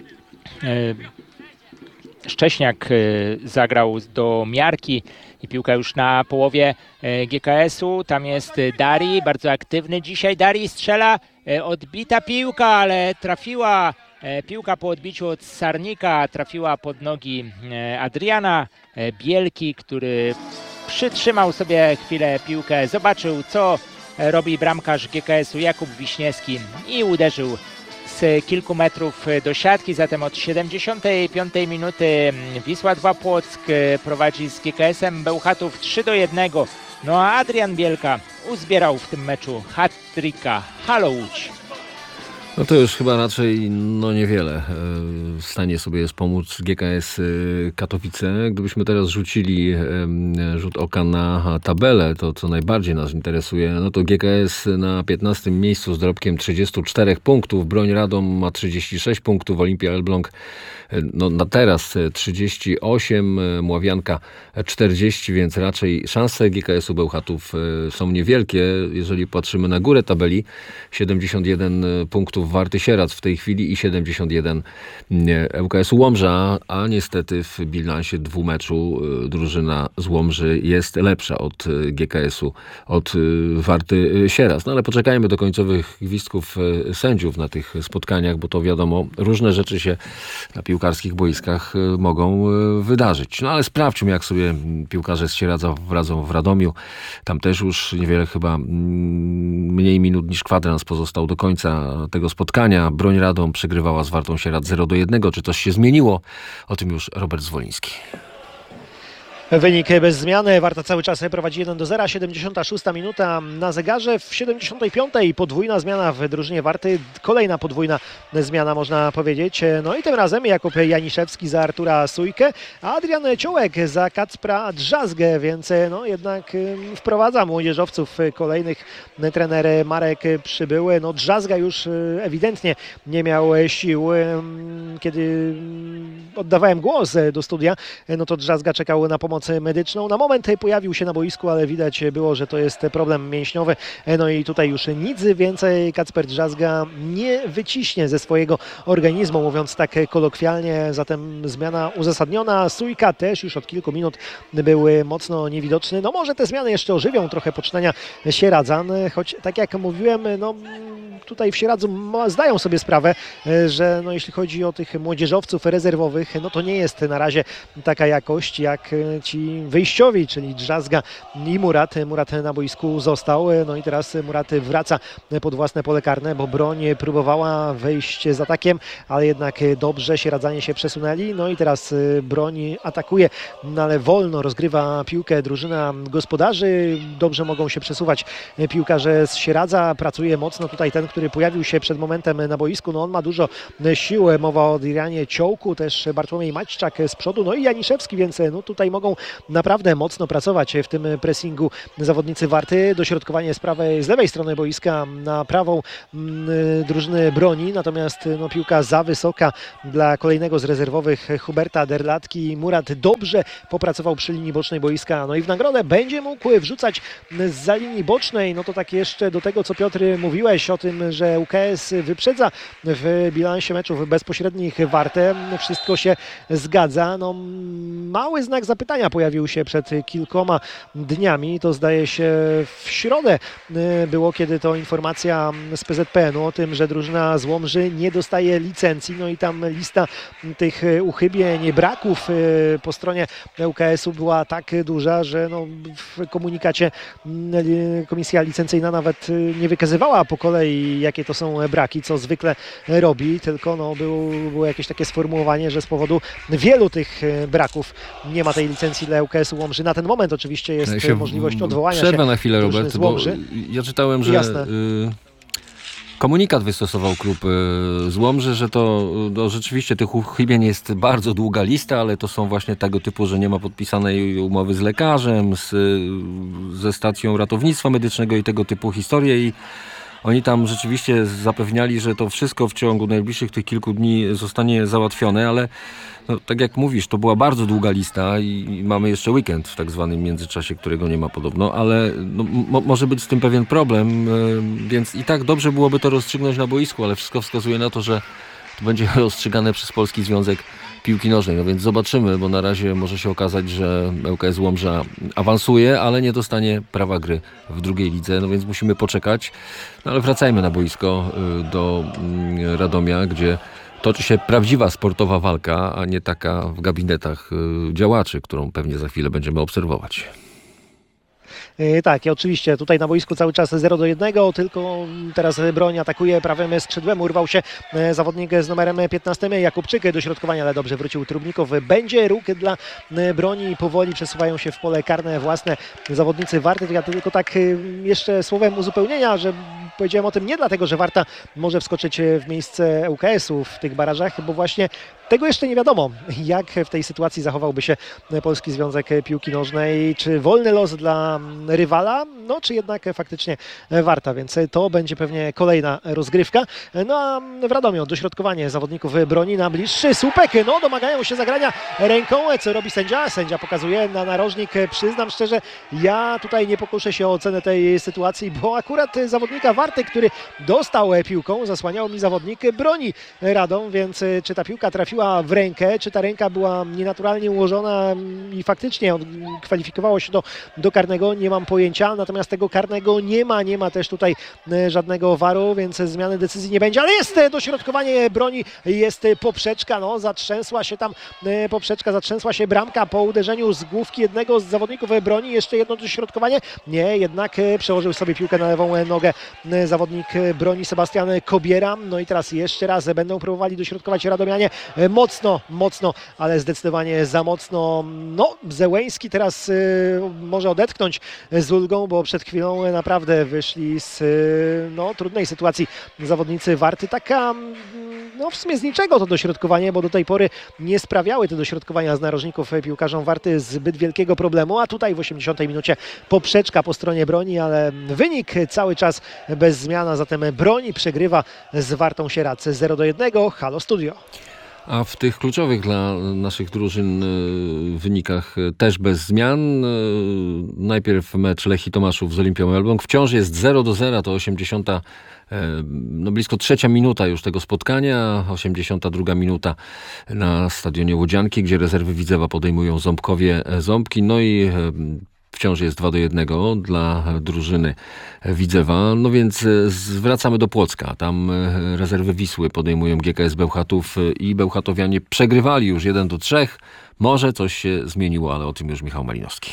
Szcześniak zagrał do miarki i piłka już na połowie G K S-u. Tam jest Dari, bardzo aktywny dzisiaj. Dari strzela, odbita piłka, ale trafiła piłka po odbiciu od Sarnika, trafiła pod nogi Adriana Bielki, który przytrzymał sobie chwilę piłkę, zobaczył, co robi bramkarz G K S-u Jakub Wiśniewski i uderzył z kilku metrów do siatki. Zatem od siedemdziesiątej piątej minuty Wisła dwa Płock prowadzi z G K S-em Bełchatów trzy do jednego. No a Adrian Bielka uzbierał w tym meczu hat-tricka. Halo Łódź! No to już chyba raczej no niewiele w stanie sobie jest pomóc G K S Katowice. Gdybyśmy teraz rzucili rzut oka na tabelę, to co najbardziej nas interesuje, no to G K S na piętnastym miejscu z dorobkiem trzydziestu czterech punktów. Broń Radom ma trzydzieści sześć punktów, Olimpia Elbląg no na teraz trzydzieści osiem, Mławianka czterdzieści, więc raczej szanse G K S-u Bełchatów są niewielkie. Jeżeli patrzymy na górę tabeli, siedemdziesiąt jeden punktów Warty Sierac w tej chwili i siedemdziesiąt jeden L K S-u Łomża, a niestety w bilansie dwumeczu drużyna z Łomży jest lepsza od G K S-u, od Warty Sierac. No ale poczekajmy do końcowych gwizdków sędziów na tych spotkaniach, bo to wiadomo, różne rzeczy się na piłkarskich boiskach mogą wydarzyć. No ale sprawdźmy, jak sobie piłkarze z Sieradza radzą w Radomiu. Tam też już niewiele, chyba mniej minut niż kwadrans pozostał do końca tego spotkania. Broń Radom przegrywała z Wartą Sieradz zero do jednego. Czy coś się zmieniło? O tym już Robert Zwoliński. Wynik bez zmiany. Warta cały czas prowadzi jeden do zera. siedemdziesiąta szósta minuta na zegarze. W siedemdziesiątej piątej podwójna zmiana w drużynie Warty. Kolejna podwójna zmiana, można powiedzieć. No i tym razem Jakub Janiszewski za Artura Sujkę, a Adrian Ciołek za Kacpra Drzazgę, więc no jednak wprowadza młodzieżowców kolejnych. Trener Marek Przybyły. No Drzazga już ewidentnie nie miał sił. Kiedy oddawałem głos do studia, no to Drzazga czekał na pomoc pomoc medyczną. Na moment pojawił się na boisku, ale widać było, że to jest problem mięśniowy. No i tutaj już nic więcej Kacper Drzazga nie wyciśnie ze swojego organizmu, mówiąc tak kolokwialnie. Zatem zmiana uzasadniona. Sójka też już od kilku minut był mocno niewidoczny. No może te zmiany jeszcze ożywią trochę poczynania Sieradzan, choć tak jak mówiłem, no tutaj w Sieradzu zdają sobie sprawę, że no jeśli chodzi o tych młodzieżowców rezerwowych, no to nie jest na razie taka jakość jak ci wyjściowi, czyli Drzazga i Murat. Murat na boisku został, no i teraz Murat wraca pod własne pole karne, bo Broń próbowała wejść z atakiem, ale jednak dobrze Sieradzanie się przesunęli. No i teraz Broń atakuje, no ale wolno rozgrywa piłkę drużyna gospodarzy. Dobrze mogą się przesuwać piłkarze z Sieradza. Pracuje mocno tutaj ten, który pojawił się przed momentem na boisku. No on ma dużo sił. Mowa o Adrianie Ciołku, też Bartłomiej Maćczak z przodu, no i Janiszewski, więc no tutaj mogą naprawdę mocno pracować w tym pressingu zawodnicy Warty. Dośrodkowanie z prawej, z lewej strony boiska na prawą drużyny Broni, natomiast no, piłka za wysoka dla kolejnego z rezerwowych Huberta Derlatki. Murat dobrze popracował przy linii bocznej boiska, no i w nagrodę będzie mógł wrzucać zza linii bocznej. No to tak jeszcze do tego, co Piotr mówiłeś o tym, że U K S wyprzedza w bilansie meczów bezpośrednich Wartę. Wszystko się zgadza. No, mały znak zapytania pojawił się przed kilkoma dniami. To zdaje się w środę było, kiedy to informacja z P Z P N u o tym, że drużyna z Łomży nie dostaje licencji. No i tam lista tych uchybień, braków po stronie U K S u była tak duża, że no w komunikacie komisja licencyjna nawet nie wykazywała po kolei, jakie to są braki, co zwykle robi, tylko no było, było jakieś takie sformułowanie, że z powodu wielu tych braków nie ma tej licencji dla U K S u Łomży. Na ten moment oczywiście jest Ja możliwość odwołania przerwę się na chwilę, drużyny Robert, z bo Łomży. ja czytałem, że Jasne. y, komunikat wystosował klub y, z Łomży, że to no, rzeczywiście tych uchybień jest bardzo długa lista, ale to są właśnie tego typu, że nie ma podpisanej umowy z lekarzem, z, ze stacją ratownictwa medycznego i tego typu historie i oni tam rzeczywiście zapewniali, że to wszystko w ciągu najbliższych tych kilku dni zostanie załatwione, ale no, tak jak mówisz, to była bardzo długa lista i mamy jeszcze weekend w tak zwanym międzyczasie, którego nie ma podobno, ale no, mo- może być z tym pewien problem, yy, więc i tak dobrze byłoby to rozstrzygnąć na boisku, ale wszystko wskazuje na to, że to będzie rozstrzygane przez Polski Związek Piłki Nożnej. No więc zobaczymy, bo na razie może się okazać, że U K S Łomża awansuje, ale nie dostanie prawa gry w drugiej lidze, no więc musimy poczekać. No ale wracajmy na boisko y, do y, Radomia, gdzie toczy się prawdziwa sportowa walka, a nie taka w gabinetach y, działaczy, którą pewnie za chwilę będziemy obserwować. Yy, Tak, i oczywiście tutaj na boisku cały czas zero do jednego, tylko teraz Broń atakuje prawym skrzydłem, urwał się e, zawodnik z numerem piętnastym Jakubczyk, dośrodkowanie, ale dobrze wrócił Trubnikow. Będzie róg dla e, Broni, powoli przesuwają się w pole karne własne zawodnicy Warty. Ja tylko tak e, jeszcze słowem uzupełnienia, że powiedziałem o tym nie dlatego, że Warta może wskoczyć w miejsce U K S u w tych barażach, bo właśnie tego jeszcze nie wiadomo, jak w tej sytuacji zachowałby się Polski Związek Piłki Nożnej. Czy wolny los dla rywala, no czy jednak faktycznie Warta, więc to będzie pewnie kolejna rozgrywka. No a w Radomiu dośrodkowanie zawodników Broni na bliższy słupek, no domagają się zagrania ręką, co robi sędzia? Sędzia pokazuje na narożnik. Przyznam szczerze, ja tutaj nie pokuszę się o ocenę tej sytuacji, bo akurat zawodnika Warty, który dostał piłką, zasłaniał mi zawodnik Broni Radom, więc czy ta piłka trafiła w rękę, czy ta ręka była nienaturalnie ułożona i faktycznie kwalifikowało się do, do karnego, nie mam pojęcia, natomiast tego karnego nie ma, nie ma też tutaj żadnego waru, więc zmiany decyzji nie będzie, ale jest dośrodkowanie Broni, jest poprzeczka, no zatrzęsła się tam poprzeczka, zatrzęsła się bramka po uderzeniu z główki jednego z zawodników Broni, jeszcze jedno dośrodkowanie, nie, jednak przełożył sobie piłkę na lewą nogę zawodnik Broni Sebastian Kobiera, no i teraz jeszcze raz będą próbowali dośrodkować Radomianie, mocno, mocno, ale zdecydowanie za mocno, no Zełeński teraz y, może odetchnąć z ulgą, bo przed chwilą naprawdę wyszli z no, trudnej sytuacji zawodnicy Warty. Taka no w sumie z niczego to dośrodkowanie, bo do tej pory nie sprawiały te dośrodkowania z narożników piłkarzom Warty zbyt wielkiego problemu, a tutaj w osiemdziesiątej minucie poprzeczka po stronie Broni, ale wynik cały czas bez zmian, a zatem Broni przegrywa z Wartą Sieradz zero do jednego. Halo Studio. A w tych kluczowych dla naszych drużyn y, wynikach y, też bez zmian. Y, Najpierw mecz Lechii Tomaszów z Olimpią Elbląg. Wciąż jest zero do zera, to osiemdziesiąta, y, no blisko trzecia minuta już tego spotkania. osiemdziesiąta druga minuta na stadionie Łodzianki, gdzie rezerwy Widzewa podejmują Ząbkowie Ząbki. No i y, wciąż jest dwa do jednego dla drużyny Widzewa. No więc zwracamy do Płocka. Tam rezerwy Wisły podejmują G K S Bełchatów i bełchatowianie przegrywali już jeden do trzech. Może coś się zmieniło, ale o tym już Michał Malinowski.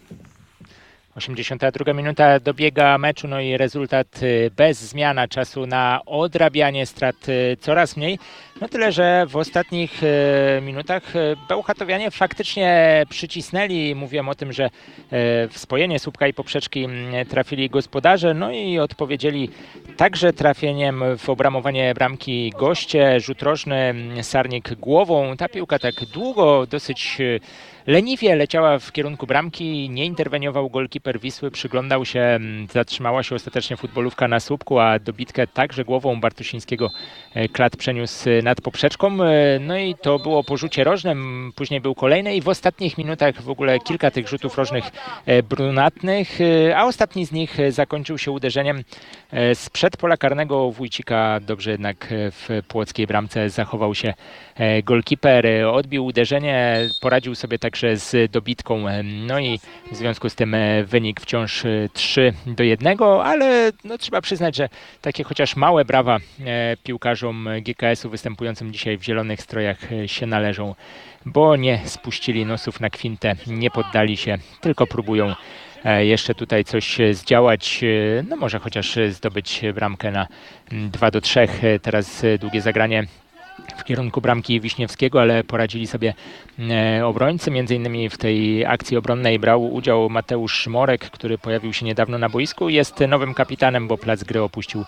osiemdziesiąta druga minuta dobiega meczu, no i rezultat bez zmiana, czasu na odrabianie strat coraz mniej. No tyle, że w ostatnich minutach bełchatowianie faktycznie przycisnęli. Mówiłem o tym, że w spojenie słupka i poprzeczki trafili gospodarze, no i odpowiedzieli także trafieniem w obramowanie bramki goście. Rzut rożny, Sarnik głową. Ta piłka tak długo, dosyć leniwie leciała w kierunku bramki, nie interweniował golkiper Wisły, przyglądał się, zatrzymała się ostatecznie futbolówka na słupku, a dobitkę także głową Bartosińskiego klat przeniósł nad poprzeczką. No i to było po rzucie rożnym, później był kolejny i w ostatnich minutach w ogóle kilka tych rzutów rożnych brunatnych, a ostatni z nich zakończył się uderzeniem sprzed pola karnego Wójcika. Dobrze jednak w płockiej bramce zachował się golkiper, odbił uderzenie, poradził sobie także z dobitką, no i w związku z tym wynik wciąż trzy do jednego, ale no, trzeba przyznać, że takie chociaż małe brawa piłkarzom G K S-u występującym dzisiaj w zielonych strojach się należą, bo nie spuścili nosów na kwintę, nie poddali się, tylko próbują jeszcze tutaj coś zdziałać, no może chociaż zdobyć bramkę na dwa do trzech. Teraz długie zagranie w kierunku bramki Wiśniewskiego, ale poradzili sobie obrońcy. Między innymi w tej akcji obronnej brał udział Mateusz Morek, który pojawił się niedawno na boisku. Jest nowym kapitanem, bo plac gry opuścił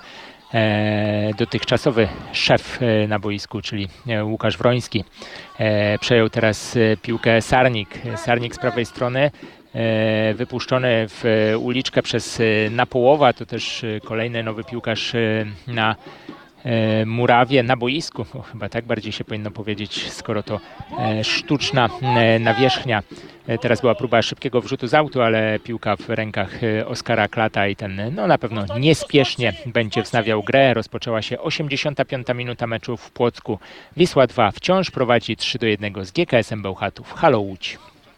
dotychczasowy szef na boisku, czyli Łukasz Wroński. Przejął teraz piłkę Sarnik. Sarnik z prawej strony, wypuszczony w uliczkę przez Napołowa. To też kolejny nowy piłkarz na murawie, na boisku, o, chyba tak bardziej się powinno powiedzieć, skoro to e, sztuczna e, nawierzchnia. E, teraz była próba szybkiego wrzutu z autu, ale piłka w rękach e, Oskara Klata i ten no na pewno niespiesznie będzie wznawiał grę. Rozpoczęła się osiemdziesiąta piąta minuta meczu w Płocku. Wisła dwa wciąż prowadzi trzy do jednego z G K S-em Bełchatów. Halo Łódź.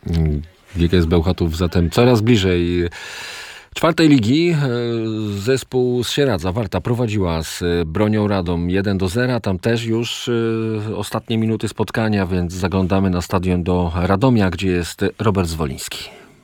G K S Bełchatów zatem coraz bliżej czwartej ligi. Zespół z Sieradza, Warta, prowadziła z Bronią Radom jeden do zera. Tam też już ostatnie minuty spotkania, więc zaglądamy na stadion do Radomia, gdzie jest Robert Zwoliński.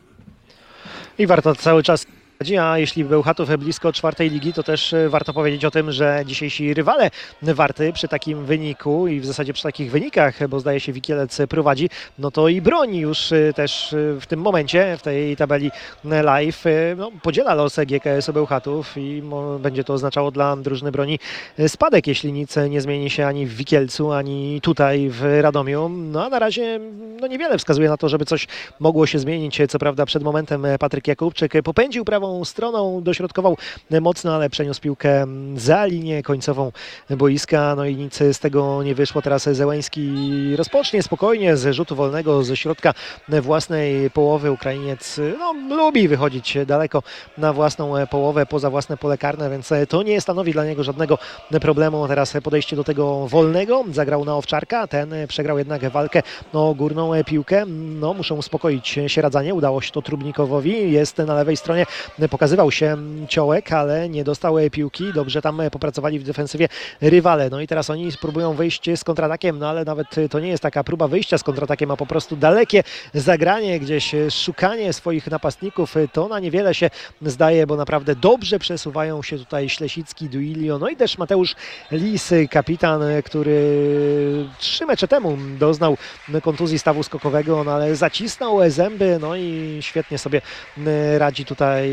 I Warta cały czas, a jeśli Bełchatów blisko czwartej ligi, to też warto powiedzieć o tym, że dzisiejsi rywale Warty przy takim wyniku i w zasadzie przy takich wynikach, bo zdaje się Wikielec prowadzi, no to i Broni już też w tym momencie, w tej tabeli live, no, podziela los G K S-u Bełchatów i będzie to oznaczało dla drużyny Broni spadek, jeśli nic nie zmieni się ani w Wikielcu, ani tutaj w Radomiu. No a na razie no, niewiele wskazuje na to, żeby coś mogło się zmienić. Co prawda przed momentem Patryk Jakubczyk popędził prawą stroną, dośrodkował mocno, ale przeniósł piłkę za linię końcową boiska, no i nic z tego nie wyszło. Teraz Zełański rozpocznie spokojnie z rzutu wolnego ze środka własnej połowy. Ukrainiec no, lubi wychodzić daleko na własną połowę, poza własne pole karne, więc to nie stanowi dla niego żadnego problemu. Teraz podejście do tego wolnego, zagrał na Owczarka, ten przegrał jednak walkę o górną piłkę. No, muszą uspokoić się Radzanie, udało się to Trubnikowowi, jest na lewej stronie, pokazywał się Ciołek, ale nie dostał piłki. Dobrze tam popracowali w defensywie rywale. No i teraz oni spróbują wyjść z kontratakiem, no ale nawet to nie jest taka próba wyjścia z kontratakiem, a po prostu dalekie zagranie, gdzieś szukanie swoich napastników. To na niewiele się zdaje, bo naprawdę dobrze przesuwają się tutaj Ślesicki, Duilio, no i też Mateusz Lis, kapitan, który trzy mecze temu doznał kontuzji stawu skokowego, no ale zacisnął zęby, no i świetnie sobie radzi tutaj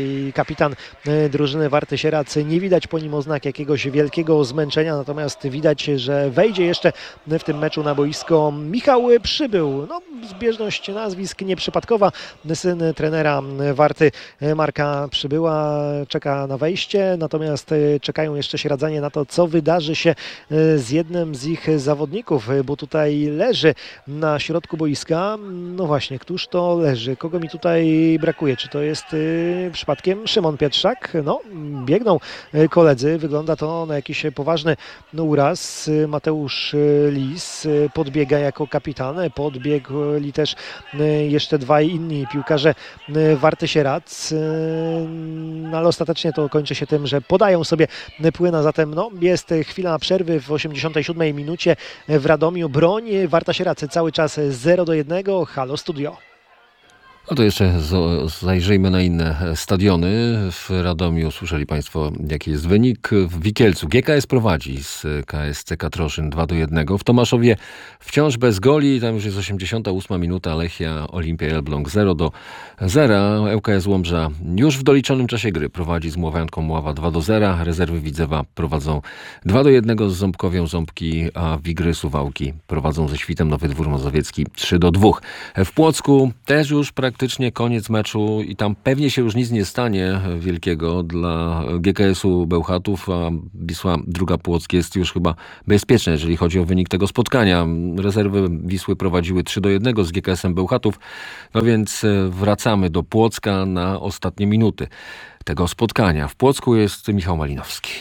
czyli kapitan drużyny Warty Sieradz. Nie widać po nim oznak jakiegoś wielkiego zmęczenia, natomiast widać, że wejdzie jeszcze w tym meczu na boisko Michał Przybył. No, zbieżność nazwisk nieprzypadkowa. Syn trenera Warty Marka Przybyła czeka na wejście, natomiast czekają jeszcze Sieradzanie na to, co wydarzy się z jednym z ich zawodników, bo tutaj leży na środku boiska. No właśnie, któż to leży? Kogo mi tutaj brakuje? Czy to jest y, przypadkiem Szymon Pietrzak? No, biegną y, koledzy. Wygląda to na jakiś poważny no, uraz. Y, Mateusz y, Lis y, podbiega jako kapitan. Podbiegli też y, jeszcze dwaj inni piłkarze y, Warty Sieradz. Y, no, ale ostatecznie to kończy się tym, że podają sobie płyna. Zatem no, jest chwila przerwy w osiemdziesiątej siódmej minucie w Radomiu. Broń Warta Sieradz cały czas zero do jednego. Halo Studio. No to jeszcze zajrzyjmy na inne stadiony. W Radomiu słyszeli Państwo, jaki jest wynik. W Wikielcu G K S prowadzi z K S C Katroszyn dwa do jednego. W Tomaszowie wciąż bez goli. Tam już jest osiemdziesiąta ósma minuta. Lechia Olimpia Elbląg zero do zera. ŁKS Łomża już w doliczonym czasie gry prowadzi z Mławianką Mława dwa do zera. Rezerwy Widzewa prowadzą dwa do jednego z Ząbkowią Ząbki, a Wigry Suwałki prowadzą ze Świtem Nowy Dwór Mazowiecki trzy do dwóch. W Płocku też już praktycznie Praktycznie koniec meczu i tam pewnie się już nic nie stanie wielkiego dla G K S-u Bełchatów, a Wisła Druga Płock jest już chyba bezpieczna, jeżeli chodzi o wynik tego spotkania. Rezerwy Wisły prowadziły trzy do jednego z G K S-em Bełchatów, no więc wracamy do Płocka na ostatnie minuty tego spotkania. W Płocku jest Michał Malinowski.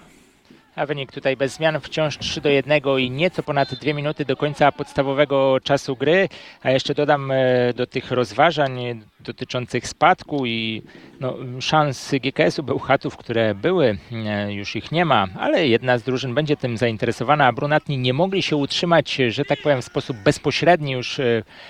A wynik tutaj bez zmian, wciąż trzy do jednego i nieco ponad dwie minuty do końca podstawowego czasu gry. A jeszcze dodam do tych rozważań dotyczących spadku i no, szans G K S-u Bełchatów, które były, już ich nie ma, ale jedna z drużyn będzie tym zainteresowana, a brunatni nie mogli się utrzymać, że tak powiem, w sposób bezpośredni już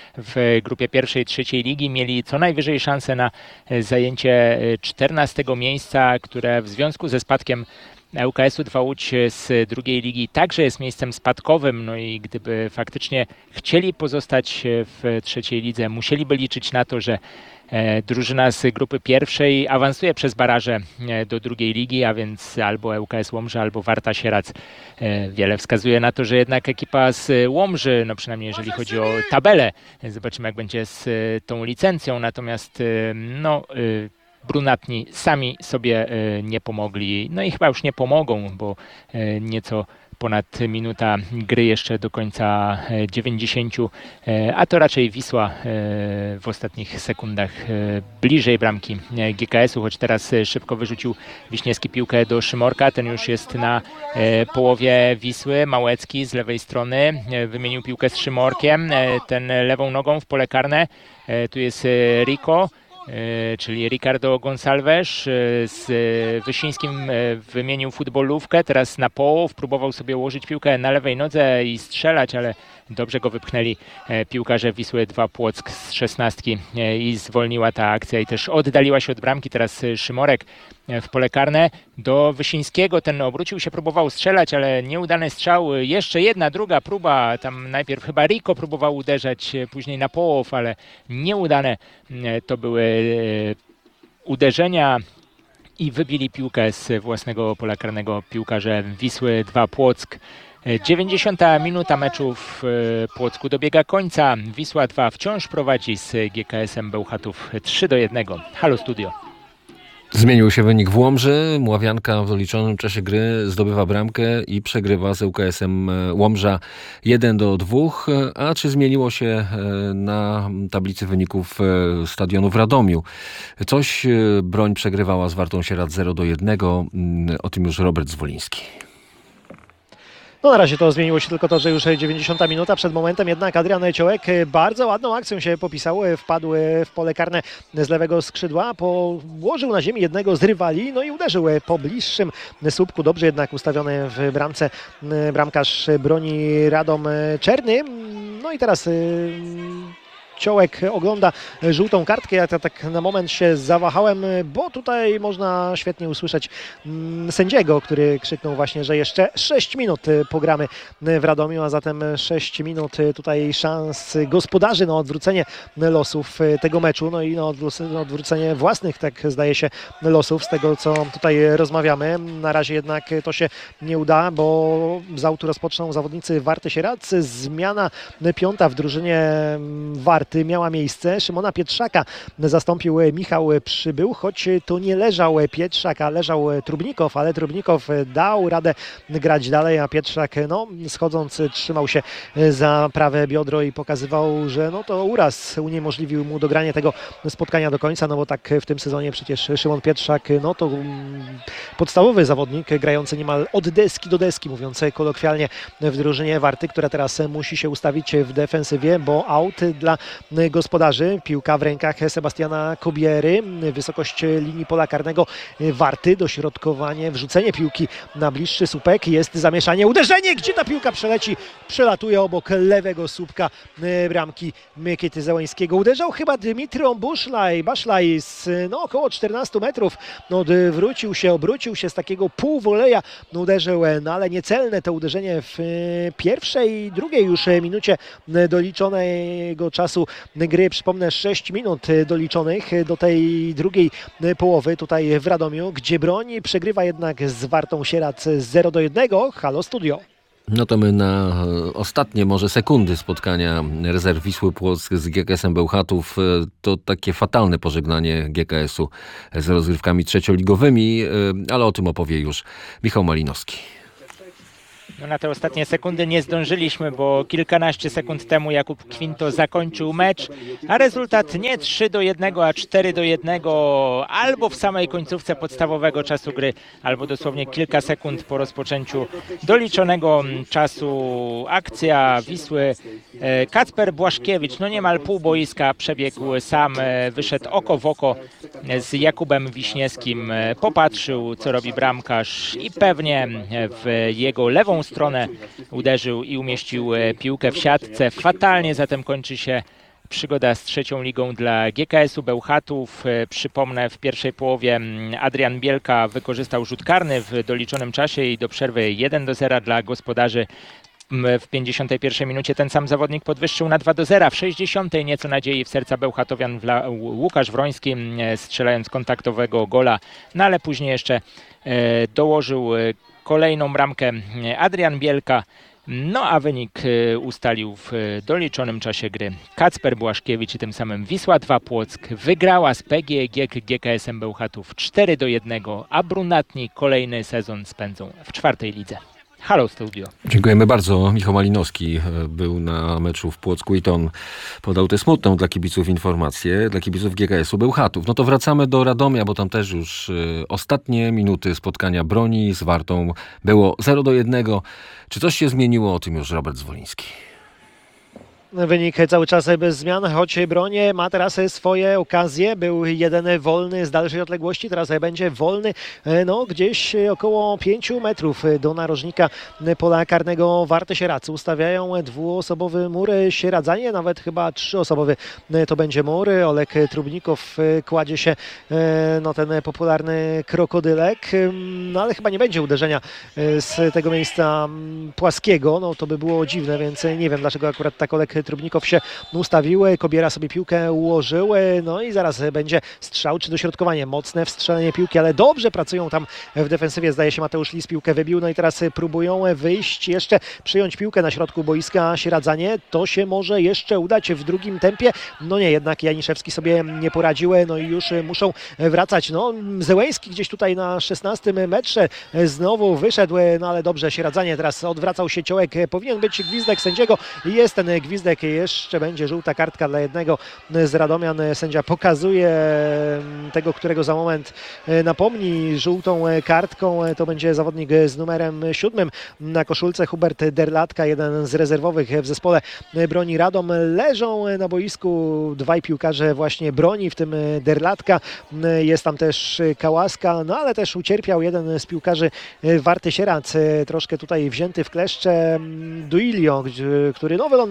w grupie pierwszej, trzeciej ligi. Mieli co najwyżej szansę na zajęcie czternastego miejsca, które w związku ze spadkiem ŁKS-u Dwa Łódź z drugiej ligi także jest miejscem spadkowym, no i gdyby faktycznie chcieli pozostać w trzeciej lidze, musieliby liczyć na to, że drużyna z grupy pierwszej awansuje przez baraże do drugiej ligi, a więc albo ŁKS Łomża, albo Warta Sieradz. Wiele wskazuje na to, że jednak ekipa z Łomży, no przynajmniej jeżeli chodzi o tabelę, zobaczymy jak będzie z tą licencją, natomiast no brunatni sami sobie nie pomogli, no i chyba już nie pomogą, bo nieco ponad minuta gry jeszcze do końca dziewięćdziesięciu, a to raczej Wisła w ostatnich sekundach bliżej bramki G K S-u, choć teraz szybko wyrzucił Wiśniewski piłkę do Szymorka, ten już jest na połowie Wisły. Małecki z lewej strony wymienił piłkę z Szymorkiem, ten lewą nogą w pole karne, tu jest Rico, czyli Ricardo Gonçalves z Wysińskim wymienił futbolówkę, teraz na połów, próbował sobie ułożyć piłkę na lewej nodze i strzelać, ale dobrze go wypchnęli piłkarze Wisły Dwa Płock z szesnastki i zwolniła ta akcja i też oddaliła się od bramki. Teraz Szymorek w pole karne do Wysińskiego, ten obrócił się, próbował strzelać, ale nieudany strzał. Jeszcze jedna, druga próba, tam najpierw chyba Rico próbował uderzać, później na połów, ale nieudane to były uderzenia i wybili piłkę z własnego pola karnego piłkarze Wisły Dwa Płock. dziewięćdziesiąta minuta meczu w Płocku dobiega końca. Wisła dwa wciąż prowadzi z G K S-em Bełchatów trzy do jednego. Halo Studio. Zmienił się wynik w Łomży. Mławianka w doliczonym czasie gry zdobywa bramkę i przegrywa z ŁKS-em Łomża jeden do dwóch. A czy zmieniło się na tablicy wyników stadionu w Radomiu? Coś Broń przegrywała z Wartą Sieradz zero do jednego. O tym już Robert Zwoliński. No na razie to zmieniło się tylko to, że już dziewięćdziesiąta minuta, przed momentem jednak Adrian Ciołek bardzo ładną akcją się popisał, wpadł w pole karne z lewego skrzydła, położył na ziemi jednego z rywali, no i uderzył po bliższym słupku, dobrze jednak ustawiony w bramce bramkarz Broni Radom Czerny. No i teraz Ciołek ogląda żółtą kartkę. Ja tak na moment się zawahałem, bo tutaj można świetnie usłyszeć sędziego, który krzyknął właśnie, że jeszcze sześć minut pogramy w Radomiu, a zatem sześć minut tutaj szans gospodarzy na odwrócenie losów tego meczu, no i na odwrócenie własnych, tak zdaje się, losów z tego, co tutaj rozmawiamy. Na razie jednak to się nie uda, bo z autu rozpoczną zawodnicy Warty Sieradz. Zmiana piąta w drużynie Warty miała miejsce. Szymona Pietrzaka zastąpił Michał Przybył, choć to nie leżał Pietrzak, a leżał Trubnikow, ale Trubnikow dał radę grać dalej, a Pietrzak no, schodząc trzymał się za prawe biodro i pokazywał, że no to uraz uniemożliwił mu dogranie tego spotkania do końca, no bo tak w tym sezonie przecież Szymon Pietrzak, no to podstawowy zawodnik grający niemal od deski do deski, mówiąc kolokwialnie, w drużynie Warty, która teraz musi się ustawić w defensywie, bo aut dla gospodarzy, piłka w rękach Sebastiana Kobiery, wysokość linii pola karnego Warty, dośrodkowanie, wrzucenie piłki na bliższy słupek, jest zamieszanie, uderzenie, gdzie ta piłka przeleci, przelatuje obok lewego słupka bramki Mikity Zełańskiego. Uderzał chyba Dmitry Buszlaj, Baszlaj z no, około czternastu metrów, no, odwrócił się, obrócił się z takiego półwoleja, no, uderzył, no, ale niecelne to uderzenie w pierwszej, drugiej już minucie doliczonego czasu gry. Przypomnę, sześć minut doliczonych do tej drugiej połowy tutaj w Radomiu, gdzie Broń przegrywa jednak z Wartą Sieradz zero do jednego. Halo Studio. No to my na ostatnie może sekundy spotkania rezerw Wisły Płock z G K S-em Bełchatów. To takie fatalne pożegnanie G K S-u z rozgrywkami trzecioligowymi, ale o tym opowie już Michał Malinowski. No na te ostatnie sekundy nie zdążyliśmy, bo kilkanaście sekund temu Jakub Kwinto zakończył mecz, a rezultat nie trzy do jednego, a cztery do jednego, albo w samej końcówce podstawowego czasu gry, albo dosłownie kilka sekund po rozpoczęciu doliczonego czasu. Akcja Wisły. Kacper Błaszkiewicz, no niemal pół boiska przebiegł sam, wyszedł oko w oko z Jakubem Wiśniewskim, popatrzył, co robi bramkarz i pewnie w jego lewą stronę uderzył i umieścił piłkę w siatce. Fatalnie zatem kończy się przygoda z trzecią ligą dla G K S-u Bełchatów. Przypomnę, w pierwszej połowie Adrian Bielka wykorzystał rzut karny w doliczonym czasie i do przerwy jeden do zera dla gospodarzy. W pięćdziesiątej pierwszej minucie ten sam zawodnik podwyższył na dwa do zera. W sześćdziesiątej nieco nadziei w serca Bełchatowian Łukasz Wroński, strzelając kontaktowego gola, no ale później jeszcze dołożył kolejną bramkę Adrian Bielka. No a wynik ustalił w doliczonym czasie gry Kacper Błaszkiewicz i tym samym Wisła dwa Płock wygrała z P G E G G K S-em Bełchatów cztery do jednego, a brunatni kolejny sezon spędzą w czwartej lidze. Halo Studio. Dziękujemy bardzo. Michał Malinowski był na meczu w Płocku i to on podał tę smutną dla kibiców informację, dla kibiców G K S-u Bełchatów. No to wracamy do Radomia, bo tam też już y, ostatnie minuty spotkania Broni z Wartą było zero do jednego. Czy coś się zmieniło? O tym już Robert Zwoliński. Wynik cały czas bez zmian, choć Bronie ma teraz swoje okazje. Był jeden wolny z dalszej odległości, teraz będzie wolny no, gdzieś około pięciu metrów do narożnika pola karnego Warty Sieradz. Ustawiają dwuosobowy mur Sieradzanie, nawet chyba trzyosobowy to będzie mur. Olek Trubnikow kładzie się no, ten popularny krokodylek, no ale chyba nie będzie uderzenia z tego miejsca płaskiego. No to by było dziwne, więc nie wiem, dlaczego akurat tak Olek Trubnikow się ustawił, Kobiera sobie piłkę ułożył, no i zaraz będzie strzał czy dośrodkowanie. Mocne wstrzelenie piłki, ale dobrze pracują tam w defensywie. Zdaje się, Mateusz Lis piłkę wybił, no i teraz próbują wyjść, jeszcze przyjąć piłkę na środku boiska Sieradzanie. To się może jeszcze udać w drugim tempie. No nie, jednak Janiszewski sobie nie poradził, no i już muszą wracać. No Zełeński gdzieś tutaj na szesnastym metrze znowu wyszedł, no ale dobrze, Sieradzanie teraz odwracał się Ciołek. Powinien być gwizdek sędziego. Jest ten gwizdek, jeszcze będzie żółta kartka dla jednego z Radomian. Sędzia pokazuje tego, którego za moment napomni żółtą kartką. To będzie zawodnik z numerem siódmym na koszulce, Hubert Derlatka, jeden z rezerwowych w zespole Broni Radom. Leżą na boisku dwaj piłkarze właśnie Broni, w tym Derlatka. Jest tam też Kałaska, no ale też ucierpiał jeden z piłkarzy Warty Sieradz, troszkę tutaj wzięty w kleszcze, Duilio, który no wylądował niemal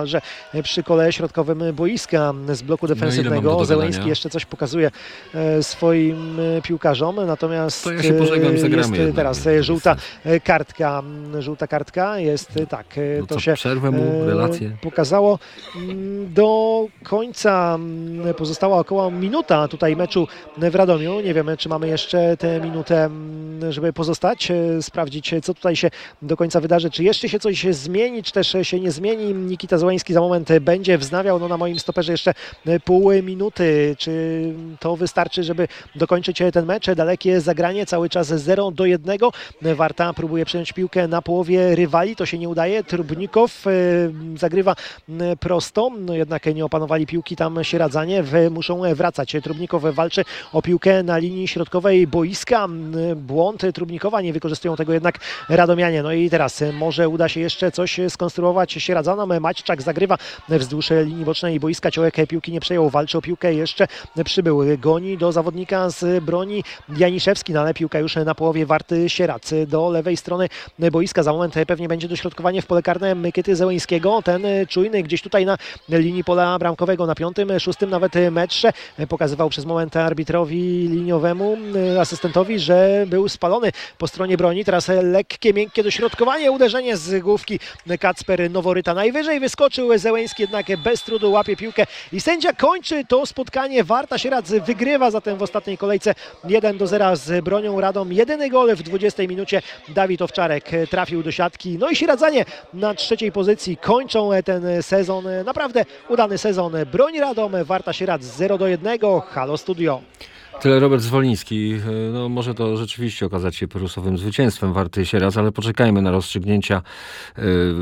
niemalże przy kole środkowym boiska z bloku No ile mam do defensywnego. dogadania? Zełeński jeszcze coś pokazuje e, swoim e, piłkarzom, natomiast To ja się pożegnam i e, zagramy jest jednak. teraz e, żółta e, kartka. Żółta kartka jest e, tak, e, No to co, się przerwę mu, e, relację? pokazało. Mm, Do końca mm, pozostała około minuta tutaj meczu w Radomiu. Nie wiemy, czy mamy jeszcze tę minutę, mm, żeby pozostać, e, sprawdzić, co tutaj się do końca wydarzy, czy jeszcze się coś zmieni, czy też się nie zmieni. Nikita Zełański za moment będzie wznawiał, no na moim stoperze jeszcze pół minuty. Czy to wystarczy, żeby dokończyć ten mecz? Dalekie zagranie, cały czas zero do jednego. Warta próbuje przejąć piłkę na połowie rywali, to się nie udaje. Trubnikow e, zagrywa m, prosto, no jednak nie opanowali piłki tam Sieradzanie, w, muszą wracać. Trubnikow walczy o piłkę na linii środkowej boiska. M, Błąd Trubnikowa, nie wykorzystują tego jednak Radomianie. No i teraz może uda się jeszcze coś skonstruować Sieradzanom. Maćczak zagrywa wzdłuż linii bocznej boiska. Ciołek piłki nie przejął, walczy o piłkę, jeszcze przybył. Goni do zawodnika z broni Janiszewski, no ale piłka już na połowie Warty Sieradz. Do lewej strony boiska za moment pewnie będzie dośrodkowanie w pole karne Mykyty Zełańskiego. Ten czujny gdzieś tutaj na linii pola bramkowego, na piątym, szóstym nawet metrze. Pokazywał przez moment arbitrowi liniowemu, asystentowi, że był spalony po stronie broni. Teraz lekkie, miękkie dośrodkowanie, uderzenie z główki Kacper Noworyta. Najwyżej wyskoczył Zełański, jednak bez trudu łapie piłkę i sędzia kończy to spotkanie. Warta Sieradz wygrywa zatem w ostatniej kolejce jeden do zera z Bronią Radom. Jedyny gol w dwudziestej minucie. Dawid Owczarek trafił do siatki. No i Sieradzanie na trzeciej pozycji kończą ten sezon. Naprawdę udany sezon. Broń Radom, Warta Sieradz zero do jednego. Halo Studio. Tyle Robert Zwoliński. No, może to rzeczywiście okazać się pyrrhusowym zwycięstwem Warty Sieradz, ale poczekajmy na rozstrzygnięcia y,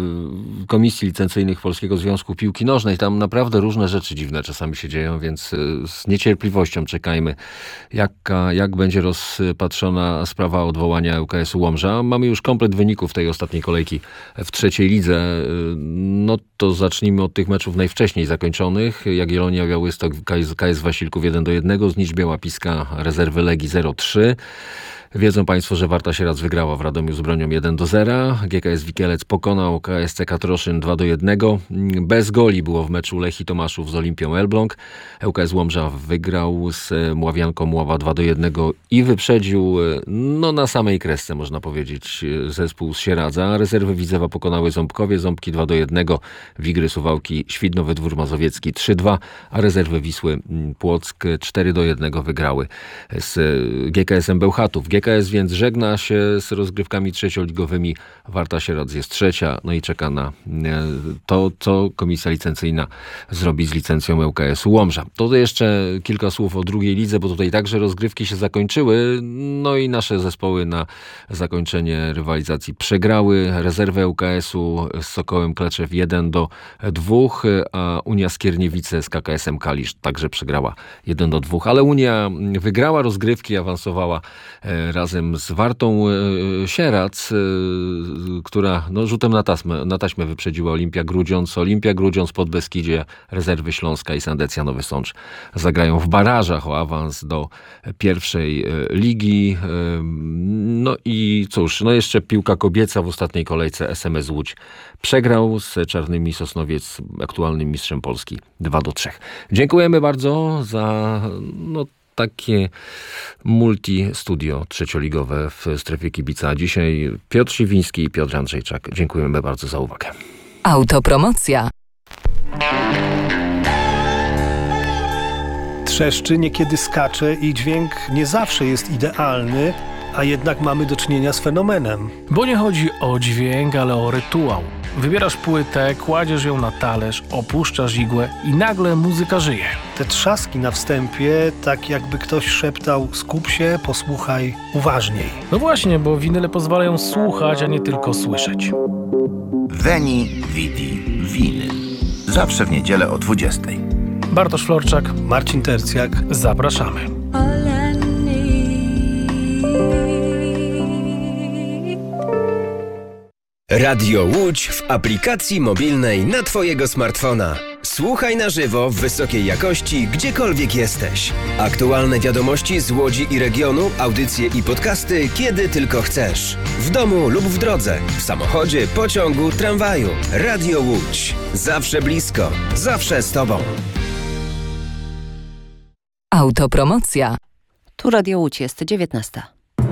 komisji licencyjnych Polskiego Związku Piłki Nożnej. Tam naprawdę różne rzeczy dziwne czasami się dzieją, więc y, z niecierpliwością czekajmy, jaka, jak będzie rozpatrzona sprawa odwołania U K S u Łomża. Mamy już komplet wyników tej ostatniej kolejki w trzeciej lidze. Y, no to zacznijmy od tych meczów najwcześniej zakończonych. Jagiellonia Białystok, K S Wasilków jeden do jednego, Znicz Biała Piska rezerwy Legii zero trzy. Wiedzą Państwo, że Warta Sieradz wygrała w Radomiu z Bronią jeden do zera. G K S Wikielec pokonał K S C Katroszyn dwa do jednego. Bez goli było w meczu Lechii Tomaszów z Olimpią Elbląg. L K S Łomża wygrał z Mławianką Mława dwa do jednego i wyprzedził, no na samej kresce można powiedzieć, zespół z Sieradza. Rezerwy Widzewa pokonały Ząbkowie, Ząbki dwa do jednego. Wigry Suwałki, Świdnowy Dwór Mazowiecki trzy dwa, a rezerwy Wisły Płock cztery do jednego wygrały z G K S-em Bełchatów. G K S więc żegna się z rozgrywkami trzecioligowymi. Warta Sieradz jest trzecia, no i czeka na to, co komisja licencyjna zrobi z licencją L K S u Łomża. To jeszcze kilka słów o drugiej lidze, bo tutaj także rozgrywki się zakończyły, no i nasze zespoły na zakończenie rywalizacji przegrały. Rezerwę L K S u z Sokołem Kleczew jeden do dwóch, a Unia Skierniewice z K K S-em Kalisz także przegrała jeden do dwóch, ale Unia wygrała rozgrywki, awansowała razem z Wartą Sieradz, która no, rzutem na taśmę, na taśmę wyprzedziła Olimpia Grudziądz. Olimpia Grudziądz, Podbeskidzie, rezerwy Śląska i Sandecja Nowy Sącz zagrają w barażach o awans do pierwszej ligi. No i cóż, no jeszcze piłka kobieca w ostatniej kolejce. S M S Łódź przegrał z Czarnymi Sosnowiec, aktualnym mistrzem Polski dwa do trzech. Dziękujemy bardzo za no, takie multi-studio trzecioligowe w strefie kibica. Dzisiaj Piotr Siwiński i Piotr Andrzejczak. Dziękujemy bardzo za uwagę. Autopromocja. Trzeszczy, niekiedy skacze i dźwięk nie zawsze jest idealny, a jednak mamy do czynienia z fenomenem. Bo nie chodzi o dźwięk, ale o rytuał. Wybierasz płytę, kładziesz ją na talerz, opuszczasz igłę i nagle muzyka żyje. Te trzaski na wstępie, tak jakby ktoś szeptał: skup się, posłuchaj uważniej. No właśnie, bo winyle pozwalają słuchać, a nie tylko słyszeć. Veni, Vidi, Winyl. Zawsze w niedzielę o dwudziestej. Bartosz Florczak, Marcin Tercjak. zapraszamy. Radio Łódź w aplikacji mobilnej na Twojego smartfona. Słuchaj na żywo w wysokiej jakości, gdziekolwiek jesteś. Aktualne wiadomości z Łodzi i regionu, audycje i podcasty, kiedy tylko chcesz. W domu lub w drodze, w samochodzie, pociągu, tramwaju. Radio Łódź. Zawsze blisko, zawsze z Tobą. Autopromocja. Tu Radio Łódź, jest dziewiętnasta.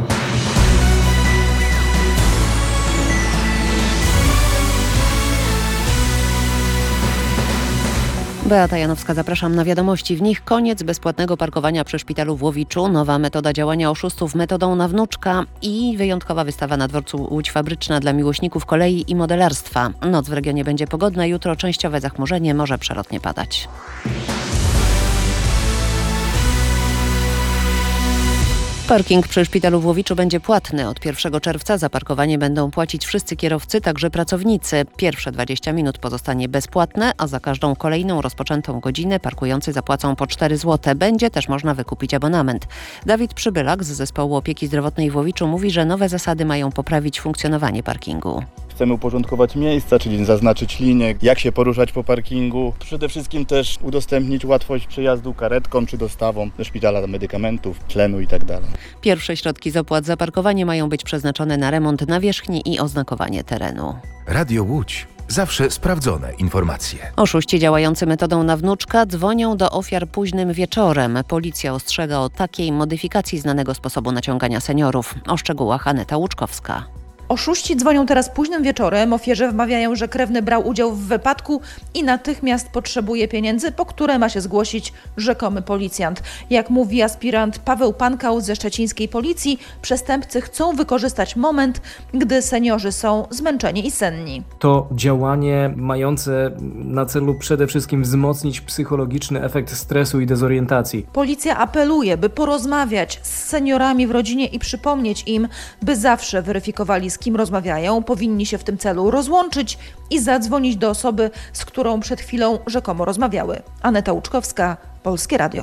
Beata Janowska, zapraszam na wiadomości. W nich koniec bezpłatnego parkowania przy szpitalu w Łowiczu, nowa metoda działania oszustów metodą na wnuczka i wyjątkowa wystawa na dworcu Łódź Fabryczna dla miłośników kolei i modelarstwa. Noc w regionie będzie pogodna, jutro częściowe zachmurzenie, może przelotnie padać. Parking przy szpitalu w Łowiczu będzie płatny. Od pierwszego czerwca za parkowanie będą płacić wszyscy kierowcy, także pracownicy. Pierwsze dwadzieścia minut pozostanie bezpłatne, a za każdą kolejną rozpoczętą godzinę parkujący zapłacą po cztery złote. Będzie też można wykupić abonament. Dawid Przybylak z Zespołu Opieki Zdrowotnej w Łowiczu mówi, że nowe zasady mają poprawić funkcjonowanie parkingu. Chcemy uporządkować miejsca, czyli zaznaczyć linię, jak się poruszać po parkingu. Przede wszystkim też udostępnić łatwość przejazdu karetką czy dostawą do szpitala medykamentów, tlenu itd. Pierwsze środki z opłat za parkowanie mają być przeznaczone na remont nawierzchni i oznakowanie terenu. Radio Łódź. Zawsze sprawdzone informacje. Oszuści działający metodą na wnuczka dzwonią do ofiar późnym wieczorem. Policja ostrzega o takiej modyfikacji znanego sposobu naciągania seniorów. O szczegółach Aneta Łuczkowska. Oszuści dzwonią teraz późnym wieczorem, ofierze wmawiają, że krewny brał udział w wypadku i natychmiast potrzebuje pieniędzy, po które ma się zgłosić rzekomy policjant. Jak mówi aspirant Paweł Pankał ze szczecińskiej policji, przestępcy chcą wykorzystać moment, gdy seniorzy są zmęczeni i senni. To działanie mające na celu przede wszystkim wzmocnić psychologiczny efekt stresu i dezorientacji. Policja apeluje, by porozmawiać z seniorami w rodzinie i przypomnieć im, by zawsze weryfikowali, z kim rozmawiają, powinni się w tym celu rozłączyć i zadzwonić do osoby, z którą przed chwilą rzekomo rozmawiały. Aneta Łuczkowska, Polskie Radio.